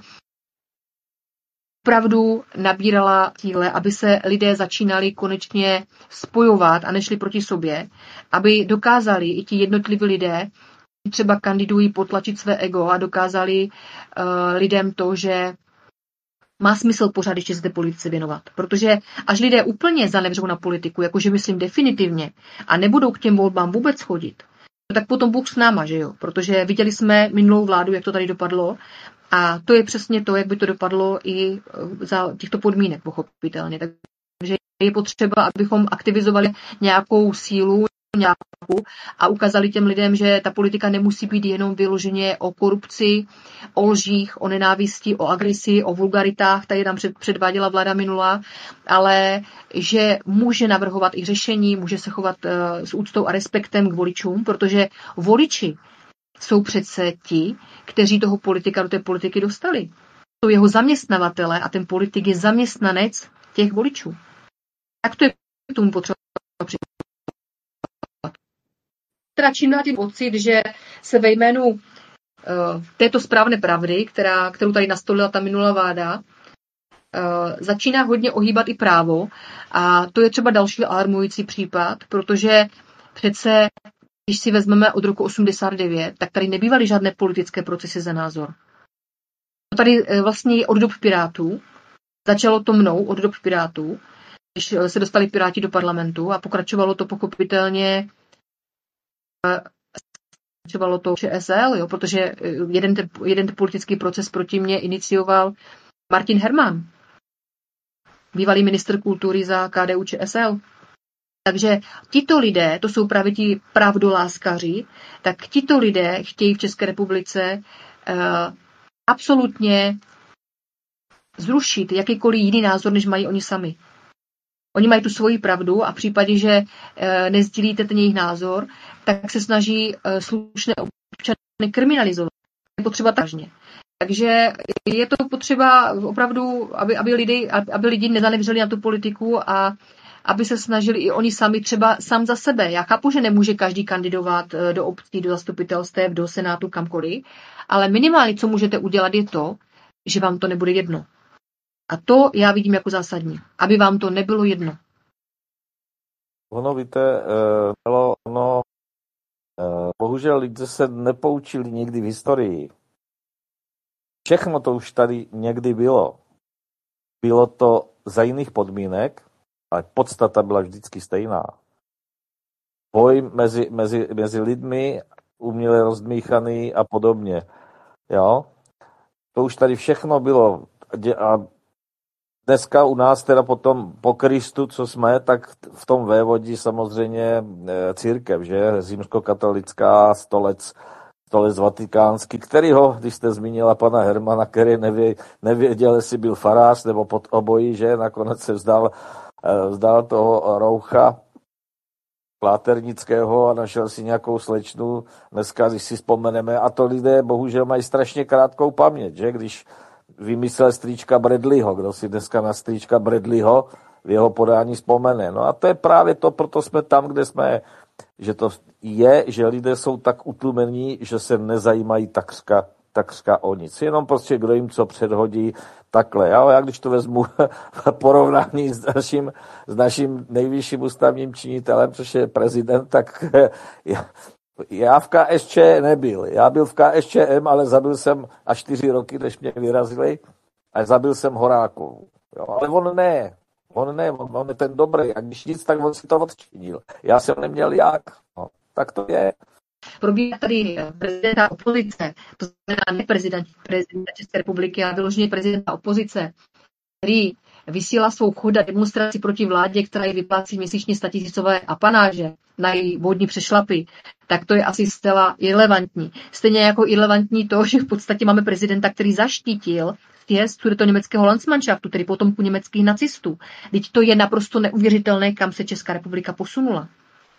opravdu nabírala síle, aby se lidé začínali konečně spojovat a nešli proti sobě, aby dokázali i ti jednotliví lidé třeba kandidují potlačit své ego a dokázali lidem to, že má smysl pořád ještě se té politice věnovat. Protože až lidé úplně zanevřou na politiku, jakože myslím definitivně, a nebudou k těm volbám vůbec chodit, tak potom Bůh s náma, že jo? Protože viděli jsme minulou vládu, jak to tady dopadlo, a to je přesně to, jak by to dopadlo i za těchto podmínek, pochopitelně. Takže je potřeba, abychom aktivizovali nějakou sílu a ukázali těm lidem, že ta politika nemusí být jenom vyloženě o korupci, o lžích, o nenávisti, o agresi, o vulgaritách, tady tam předváděla vláda minulá, ale že může navrhovat i řešení, může se chovat s úctou a respektem k voličům, protože voliči jsou přece ti, kteří toho politika do té politiky dostali. Jsou jeho zaměstnavatele a ten politik je zaměstnanec těch voličů. Tak to je k tomu potřeba přijít. Teda čím dál tím pocit, že se ve jménu této správné pravdy, kterou tady nastolila ta minulá vláda, začíná hodně ohýbat i právo. A to je třeba další alarmující případ, protože přece, když si vezmeme od roku 89, tak tady nebývaly žádné politické procesy za názor. Tady vlastně od dob Pirátů, začalo to mnou od dob Pirátů, když se dostali Piráti do parlamentu a pokračovalo to pochopitelně ČSL, jo, protože jeden politický proces proti mně inicioval Martin Herman, bývalý ministr kultury za KDU ČSL. Takže tito lidé, to jsou právě ti pravdoláskaři, tak tito lidé chtějí v České republice absolutně zrušit jakýkoliv jiný názor, než mají oni sami. Oni mají tu svoji pravdu a v případě, že nesdílíte ten jejich názor, tak se snaží slušné občany kriminalizovat. Je potřeba tažně. Takže je to potřeba opravdu, aby lidi nezanevřeli na tu politiku a aby se snažili i oni sami třeba sám za sebe. Já chápu, že nemůže každý kandidovat do obcí, do zastupitelstev, do senátu, kamkoliv, ale minimálně, co můžete udělat, je to, že vám to nebude jedno. A to já vidím jako zásadní, aby vám to nebylo jedno. Ono, víte, bohužel lidé se nepoučili nikdy v historii. Všechno to už tady někdy bylo. Bylo to za jiných podmínek, ale podstata byla vždycky stejná. Boj mezi lidmi, uměle rozdmíchaný a podobně. Jo? To už tady všechno bylo. A dneska u nás teda potom po Kristu, co jsme, tak v tom vévodí samozřejmě církev, že? Římskokatolická, stolec vatikánský, kterýho, když jste zmínila pana Hermana, který nevěděl, jestli byl farář nebo pod obojí, že? Nakonec se vzdal toho roucha Pláternického a našel si nějakou slečnu, dneska, když si vzpomeneme, a to lidé bohužel mají strašně krátkou paměť, že? Když vymyslel strýčka Bradleyho, kdo si dneska na strýčka Bradleyho v jeho podání vzpomene. No a to je právě to, proto jsme tam, kde jsme, že to je, že lidé jsou tak utlumení, že se nezajímají takřka o nic. Jenom prostě kdo jim co předhodí, takhle. Ale já když to vezmu v porovnání s naším nejvyšším ústavním činitelem, což je prezident, tak já v KSČ nebyl. Já byl v KSČM, ale zabil jsem až 4 roky, než mě vyrazili, a zabil jsem Horákovu. Jo, ale on je ten dobrý. A když nic, tak on si to odčinil. Já jsem neměl jak. No, tak to je. Probíhá tady prezidenta opozice, to znamená ne prezidenta České republiky, ale vyloženě prezidenta opozice, který vysílá svou chod a demonstraci proti vládě, která ji vyplácí měsíčně 100 000 apanáže na její vodní přešlapy, tak to je asi zcela irelevantní. Stejně jako irelevantní to, že v podstatě máme prezidenta, který zaštítil sjezd německého Landsmannschaftu, tedy potomku německých nacistů. Teď to je naprosto neuvěřitelné, kam se Česká republika posunula.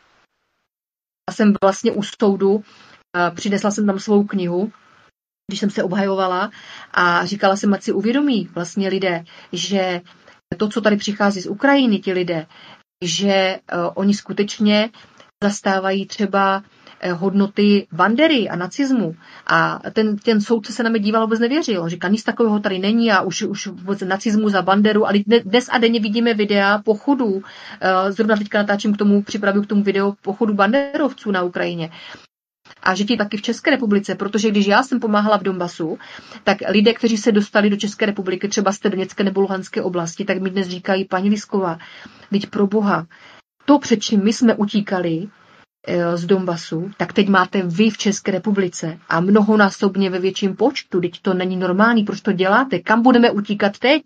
Já jsem vlastně u soudu, přinesla jsem tam svou knihu, když jsem se obhajovala, a říkala jsem, ať si uvědomí vlastně lidé, že to, co tady přichází z Ukrajiny, ti lidé, že oni skutečně zastávají třeba hodnoty Bandery a nacismu. A ten soudce se na mě díval, vůbec nevěřil. Říká, nic takového tady není a už vůbec nacismu za Banderu. Ale dnes a denně vidíme videa pochodů. Zrovna teďka natáčím připravuju k tomu video pochodu banderovců na Ukrajině. A že ti taky v České republice, protože když já jsem pomáhala v Donbasu, tak lidé, kteří se dostali do České republiky, třeba z té Doněcké nebo Luhanské oblasti, tak mi dnes říkají, paní Lisková, teď pro Boha, to, před čím my jsme utíkali z Donbasu, tak teď máte vy v České republice a mnohonásobně ve větším počtu. Teď to není normální, proč to děláte? Kam budeme utíkat teď?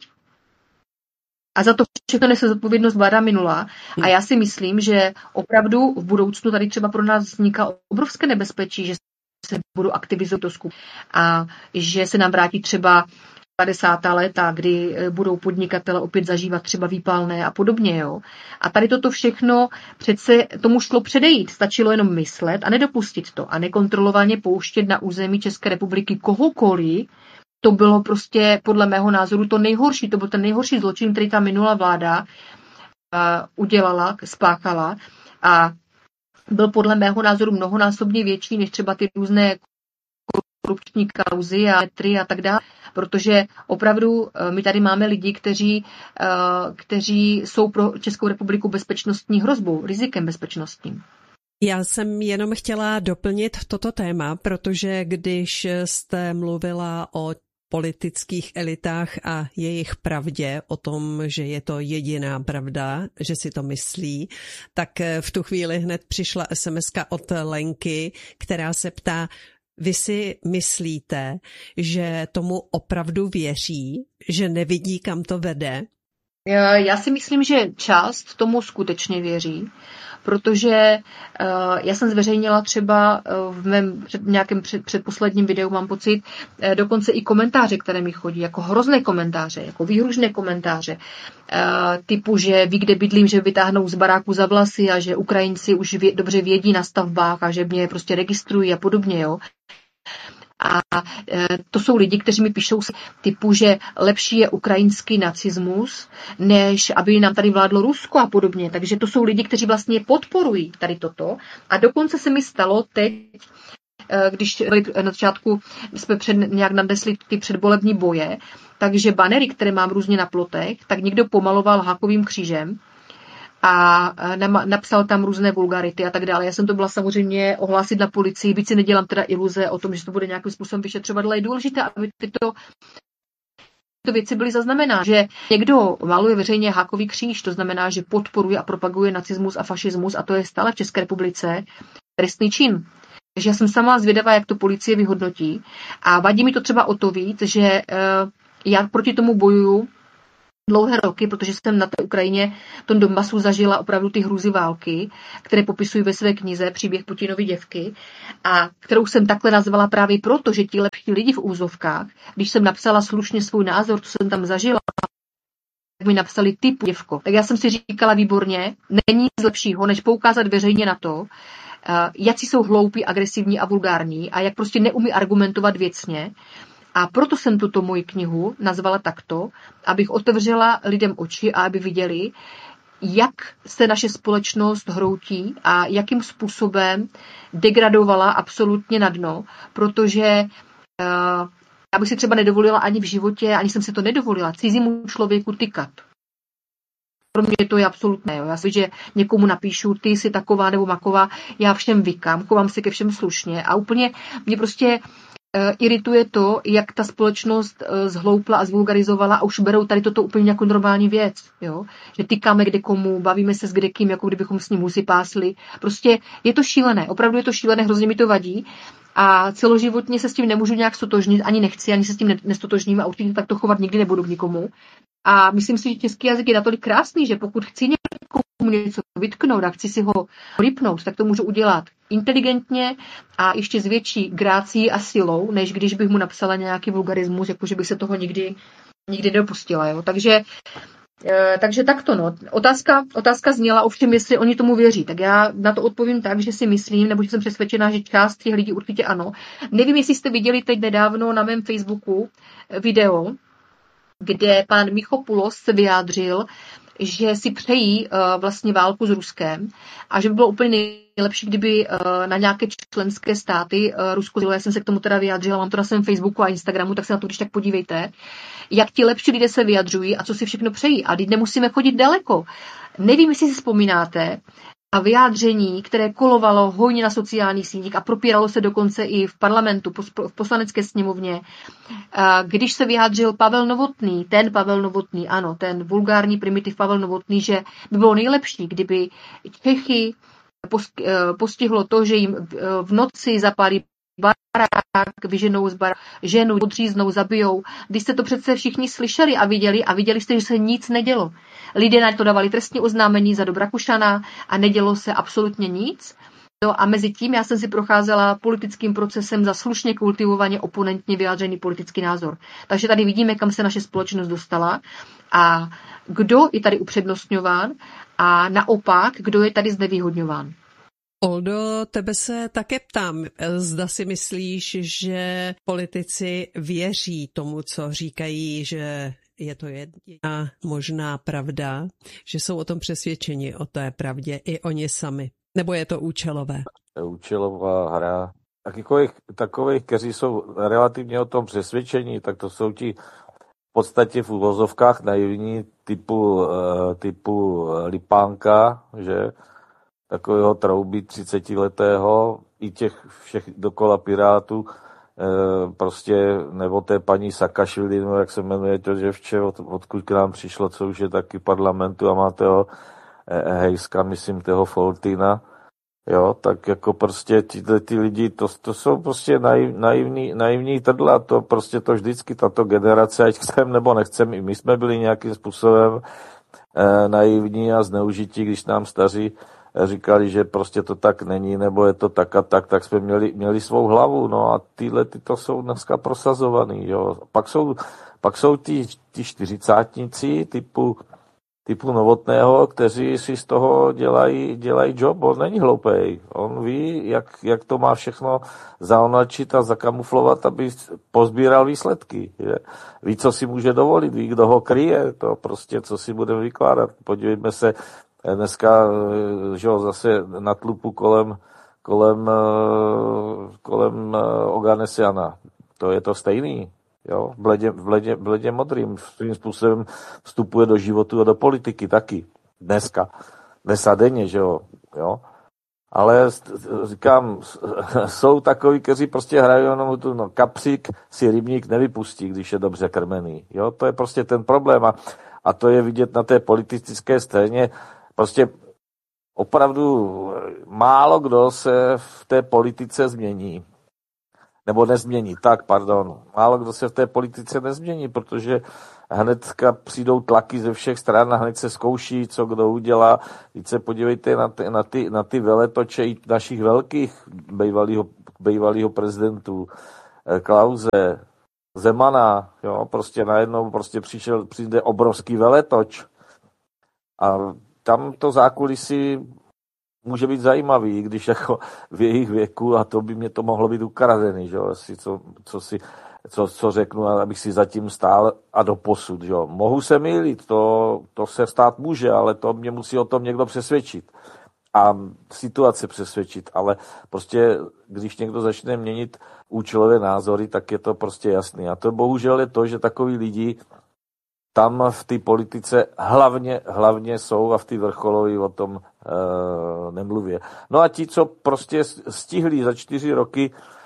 A za to všechno nese zodpovědnost vláda minulá. A já si myslím, že opravdu v budoucnu tady třeba pro nás vzniká obrovské nebezpečí, že se budou aktivizovat to skup a že se nám vrátí třeba 50. léta, kdy budou podnikatele opět zažívat třeba výpalné a podobně. Jo? A tady toto všechno přece tomu šlo předejít. Stačilo jenom myslet a nedopustit to a nekontrolovaně pouštět na území České republiky kohokoliv. To bylo prostě podle mého názoru to nejhorší. To byl ten nejhorší zločin, který ta minulá vláda udělala, spáchala a byl podle mého názoru mnohonásobně větší než třeba ty různé korupční kauzy a metry a tak dále, protože opravdu my tady máme lidi, kteří jsou pro Českou republiku bezpečnostní hrozbou, rizikem bezpečnostním. Já jsem jenom chtěla doplnit toto téma, protože když jste mluvila o politických elitách a jejich pravdě, o tom, že je to jediná pravda, že si to myslí, tak v tu chvíli hned přišla SMS-ka od Lenky, která se ptá, vy si myslíte, že tomu opravdu věří, že nevidí, kam to vede? Já si myslím, že část tomu skutečně věří, protože já jsem zveřejnila třeba v mém nějakém předposledním videu, mám pocit, dokonce i komentáře, které mi chodí, jako hrozné komentáře, jako výhružné komentáře, typu, že ví, kde bydlím, že vytáhnou z baráku za vlasy a že Ukrajinci už dobře vědí na stavbách a že mě prostě registrují a podobně, jo. A to jsou lidi, kteří mi píšou typu, že lepší je ukrajinský nacismus, než aby nám tady vládlo Rusko a podobně. Takže to jsou lidi, kteří vlastně podporují tady toto. A dokonce se mi stalo teď, když na začátku jsme nějak nadnesli ty předvolební boje, takže banery, které mám různě na plotech, tak někdo pomaloval hákovým křížem a napsal tam různé vulgarity a tak dále. Já jsem to byla samozřejmě ohlásit na policii, víc si nedělám teda iluze o tom, že to bude nějakým způsobem vyšetřovat, ale je důležité, aby tyto tyto věci byly zaznamenány, že někdo maluje veřejně hákový kříž, to znamená, že podporuje a propaguje nacismus a fašismus a to je stále v České republice trestný čin. Takže já jsem sama zvědavá, jak to policie vyhodnotí a vadí mi to třeba o to víc, že já proti tomu bojuju dlouhé roky, protože jsem na té Ukrajině, v tom Donbasu zažila opravdu ty hrůzy války, které popisují ve své knize Příběh Putinovy děvky a kterou jsem takhle nazvala právě proto, že ti lepší lidi v úzovkách, když jsem napsala slušně svůj názor, co jsem tam zažila, tak mi napsali typu děvko. Tak já jsem si říkala výborně, není nic lepšího, než poukázat veřejně na to, jací jsou hloupí, agresivní a vulgární a jak prostě neumí argumentovat věcně. A proto jsem tuto moji knihu nazvala takto, abych otevřela lidem oči a aby viděli, jak se naše společnost hroutí a jakým způsobem degradovala absolutně na dno, protože já bych si třeba nedovolila ani v životě, ani jsem si to nedovolila, cizímu člověku tykat. Pro mě to je absolutné. Já si, že někomu napíšu, ty jsi taková nebo maková, já všem vykám, chovám se ke všem slušně a úplně mě prostě irituje to, jak ta společnost zhloupla a zvulgarizovala a už berou tady toto úplně jako normální věc. Jo? Že tykáme kde komu, bavíme se s kdekým, jako kdybychom s ním husy pásli. Prostě je to šílené, opravdu je to šílené, hrozně mi to vadí a celoživotně se s tím nemůžu nějak stotožnit, ani nechci, ani se s tím nestotožním a určitě takto chovat nikdy nebudu k nikomu. A myslím si, že český jazyk je natolik krásný, že pokud chci někomu něco vytknout a chci si ho rypnout, tak to můžu udělat inteligentně a ještě s větší grácií a silou, než když bych mu napsala nějaký vulgarismus, jakože bych se toho nikdy nedopustila. Jo? Takže takto. No. Otázka zněla ovšem, jestli oni tomu věří. Tak já na to odpovím tak, že si myslím, nebo že jsem přesvědčená, že část těch lidí určitě ano. Nevím, jestli jste viděli teď nedávno na mém Facebooku video, kde pan Michopoulos se vyjádřil, že si přejí vlastně válku s Ruskem a že by bylo úplně nejlepší, kdyby na nějaké členské státy Rusko, já jsem se k tomu teda vyjádřila, mám to na svém Facebooku a Instagramu, tak se na to když tak podívejte, jak ti lepší lidé se vyjadřují a co si všechno přejí. A teď nemusíme chodit daleko. Nevím, jestli si vzpomínáte, a vyjádření, které kolovalo hojně na sociálních sítích a propíralo se dokonce i v parlamentu, v poslanecké sněmovně, když se vyjádřil Pavel Novotný, ano, ten vulgární primitiv Pavel Novotný, že by bylo nejlepší, kdyby Čechy postihlo to, že jim v noci zapálí barák, vyženou z baráku, ženu, odříznou, zabijou. Když jste to přece všichni slyšeli a viděli jste, že se nic nedělo. Lidé na to dávali trestní oznámení za Dobrakušana a nedělo se absolutně nic. A mezi tím já jsem si procházela politickým procesem za slušně kultivovaně oponentně vyjádřený politický názor. Takže tady vidíme, kam se naše společnost dostala a kdo je tady upřednostňován a naopak, kdo je tady znevýhodňován. Oldo, tebe se také ptám, zda si myslíš, že politici věří tomu, co říkají, že je to jediná možná pravda, že jsou o tom přesvědčeni, o té pravdě i oni sami, nebo je to účelové? Účelová hra. Takových, kteří jsou relativně o tom přesvědčení, tak to jsou ti v podstatě v uvozovkách naivní typu Lipánka, že takového trouby 30letého, i těch všech dokola Pirátů, prostě, nebo té paní Sakašvili, no jak se jmenuje to děvče, odkud k nám přišlo, co už je taky parlamentu a má toho Hejska, myslím, toho Foltina, jo, tak jako prostě ty lidi, to jsou prostě naivní trdla, to prostě to vždycky tato generace, ať chcem nebo nechcem, i my jsme byli nějakým způsobem naivní a zneužití, když nám staří říkali, že prostě to tak není, nebo je to tak a tak jsme měli svou hlavu, no a ty to jsou dneska prosazovaný, jo. Pak jsou ty čtyřicátníci typu Novotného, kteří si z toho dělají job, on není hloupej, on ví, jak to má všechno zaonačit a zakamuflovat, aby pozbíral výsledky, že? Ví, co si může dovolit, ví, kdo ho kryje, to prostě, co si budeme vykládat, podívejme se, dneska, že jo, zase na tlupu kolem Oganesiana. To je to stejný, jo, bledě modrým, svým způsobem vstupuje do životu a do politiky taky. Dneska denně, že jo. Ale říkám, jsou takoví, kteří prostě hrají jenom tu, no, kapřík si rybník nevypustí, když je dobře krmený. Jo, to je prostě ten problém a to je vidět na té politické scéně. Prostě opravdu málo kdo se v té politice změní. Nebo nezmění, málo kdo se v té politice nezmění, protože hnedka přijdou tlaky ze všech stran a hned se zkouší, co kdo udělá. Teď se podívejte na ty veletoče našich velkých bývalýho prezidentů, Klause, Zemana, jo, prostě najednou prostě přijde obrovský veletoč. A tam to zákulisí může být zajímavý, když jako v jejich věku, a to by mě to mohlo být ukradený, že jo, co řeknu, abych si zatím stál a doposud, že jo. Mohu se mýlit, to se stát může, ale to mě musí o tom někdo přesvědčit a situace přesvědčit, ale prostě, když někdo začne měnit účelové názory, tak je to prostě jasný. A to bohužel je to, že takový lidi tam v té politice hlavně jsou a v té vrcholové o tom nemluví. No a ti, co prostě stihli za 4 roky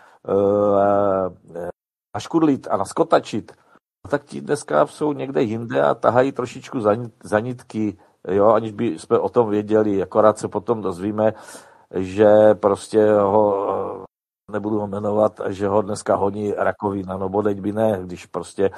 naškudlit a naskotačit, tak ti dneska jsou někde jinde a tahají trošičku za nitky, jo, aniž by jsme o tom věděli, akorát se potom dozvíme, že prostě ho nebudu ho jmenovat, že ho dneska honí rakovina, no bodeď by ne, když prostě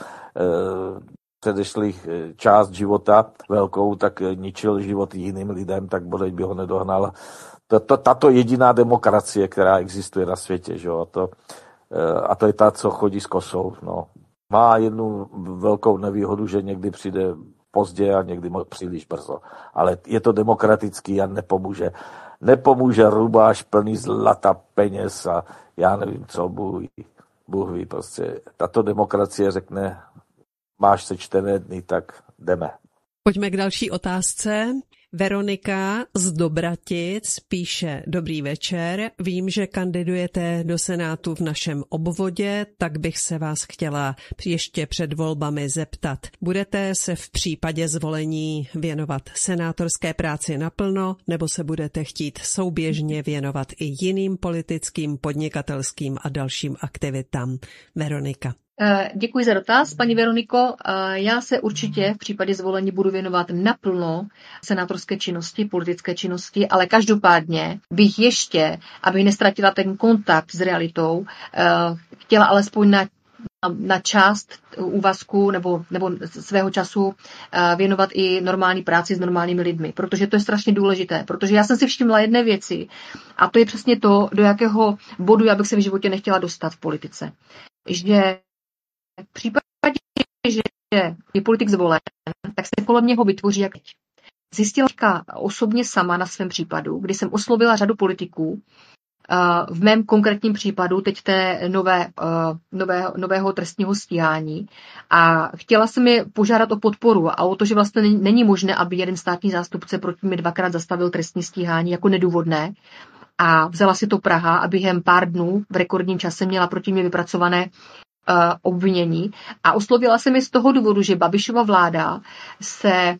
předešlých část života velkou, tak ničil život jiným lidem, tak bodeď by ho nedohnal. Tato jediná demokracie, která existuje na světě, že? A to je ta, co chodí s kosou. No. Má jednu velkou nevýhodu, že někdy přijde pozdě a někdy příliš brzo. Ale je to demokratický a nepomůže rubáš plný zlata, peněz a já nevím co, Bůh ví, prostě. Tato demokracie řekne, máš sečtené dny, tak jdeme. Pojďme k další otázce. Veronika z Dobratic píše: Dobrý večer, vím, že kandidujete do Senátu v našem obvodě, tak bych se vás chtěla ještě před volbami zeptat. Budete se v případě zvolení věnovat senátorské práci naplno, nebo se budete chtít souběžně věnovat i jiným politickým, podnikatelským a dalším aktivitám? Veronika. Děkuji za dotaz, paní Veroniko. Já se určitě v případě zvolení budu věnovat naplno senátorské činnosti, politické činnosti, ale každopádně bych ještě, abych nestratila ten kontakt s realitou, chtěla alespoň na část úvazku nebo svého času věnovat i normální práci s normálními lidmi, protože to je strašně důležité, protože já jsem si všimla jedné věci a to je přesně to, do jakého bodu já bych se v životě nechtěla dostat v politice. Že v případě, že je politik zvolen, tak se kolem něho vytvoří jak teď. Zjistila osobně sama na svém případu, kdy jsem oslovila řadu politiků, v mém konkrétním případu teď té nového trestního stíhání a chtěla jsem je požádat o podporu a o to, že vlastně není možné, aby jeden státní zástupce proti mě 2krát zastavil trestní stíhání jako nedůvodné. A vzala si to Praha a během pár dnů v rekordním čase měla proti mě vypracované obvinění a oslovila jsem je z toho důvodu, že Babišova vláda se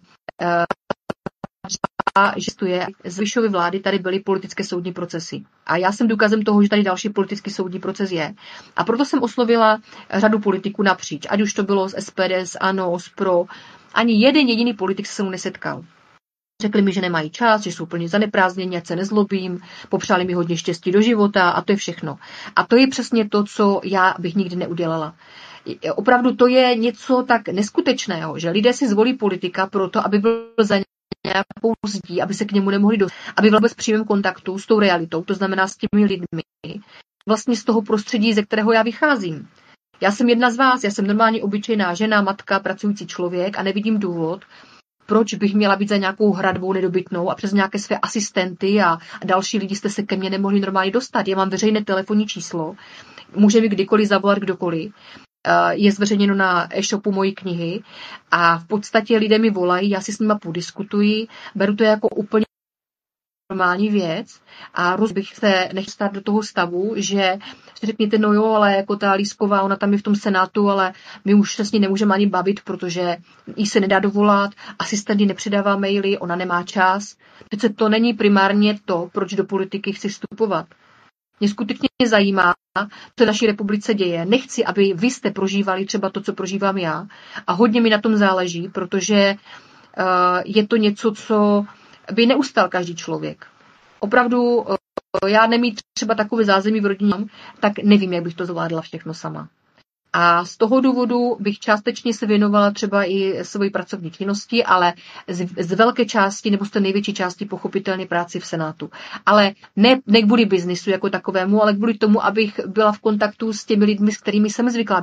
že z Babišovy vlády tady byly politické soudní procesy. A já jsem důkazem toho, že tady další politický soudní proces je. A proto jsem oslovila řadu politiků napříč. Ať už to bylo z SPD, z ANO, z PRO. Ani jeden jediný politik se mnou nesetkal. Řekli mi, že nemají čas, že jsou plně zaneprázdnění, ať se nezlobím, popřáli mi hodně štěstí do života a to je všechno. A to je přesně to, co já bych nikdy neudělala. Opravdu to je něco tak neskutečného, že lidé si zvolí politika proto, aby byl za nějakou zdí, aby se k němu nemohli dostat, aby byl bez přímém kontaktu s tou realitou, to znamená s těmi lidmi, vlastně z toho prostředí, ze kterého já vycházím. Já jsem jedna z vás, já jsem normálně obyčejná žena, matka, pracující člověk a nevidím důvod, proč bych měla být za nějakou hradbou nedobytnou a přes nějaké své asistenty a další lidi jste se ke mně nemohli normálně dostat. Já mám veřejné telefonní číslo, může mi kdykoliv zavolat kdokoliv. Je zveřejněno na e-shopu mojí knihy a v podstatě lidé mi volají, já si s nima podiskutuji, beru to jako úplně normální věc a bych se nechtěla do toho stavu, že si řekněte, no jo, ale jako ta Lísková, ona tam je v tom Senátu, ale my už se s ní nemůžeme ani bavit, protože jí se nedá dovolat, asistent jí nepředává maily, ona nemá čas. Přece to není primárně to, proč do politiky chci vstupovat. Mě skutečně zajímá, co v naší republice děje. Nechci, aby vy jste prožívali třeba to, co prožívám já. A hodně mi na tom záleží, protože je to něco, co by neustal každý člověk. Opravdu já nemít třeba takové zázemí v rodině, tak nevím, jak bych to zvládla všechno sama. A z toho důvodu bych částečně se věnovala třeba i své pracovní činnosti, ale z velké části nebo z té největší části pochopitelně práci v Senátu. Ale ne kvůli biznisu jako takovému, ale kvůli tomu, abych byla v kontaktu s těmi lidmi, s kterými jsem zvyklá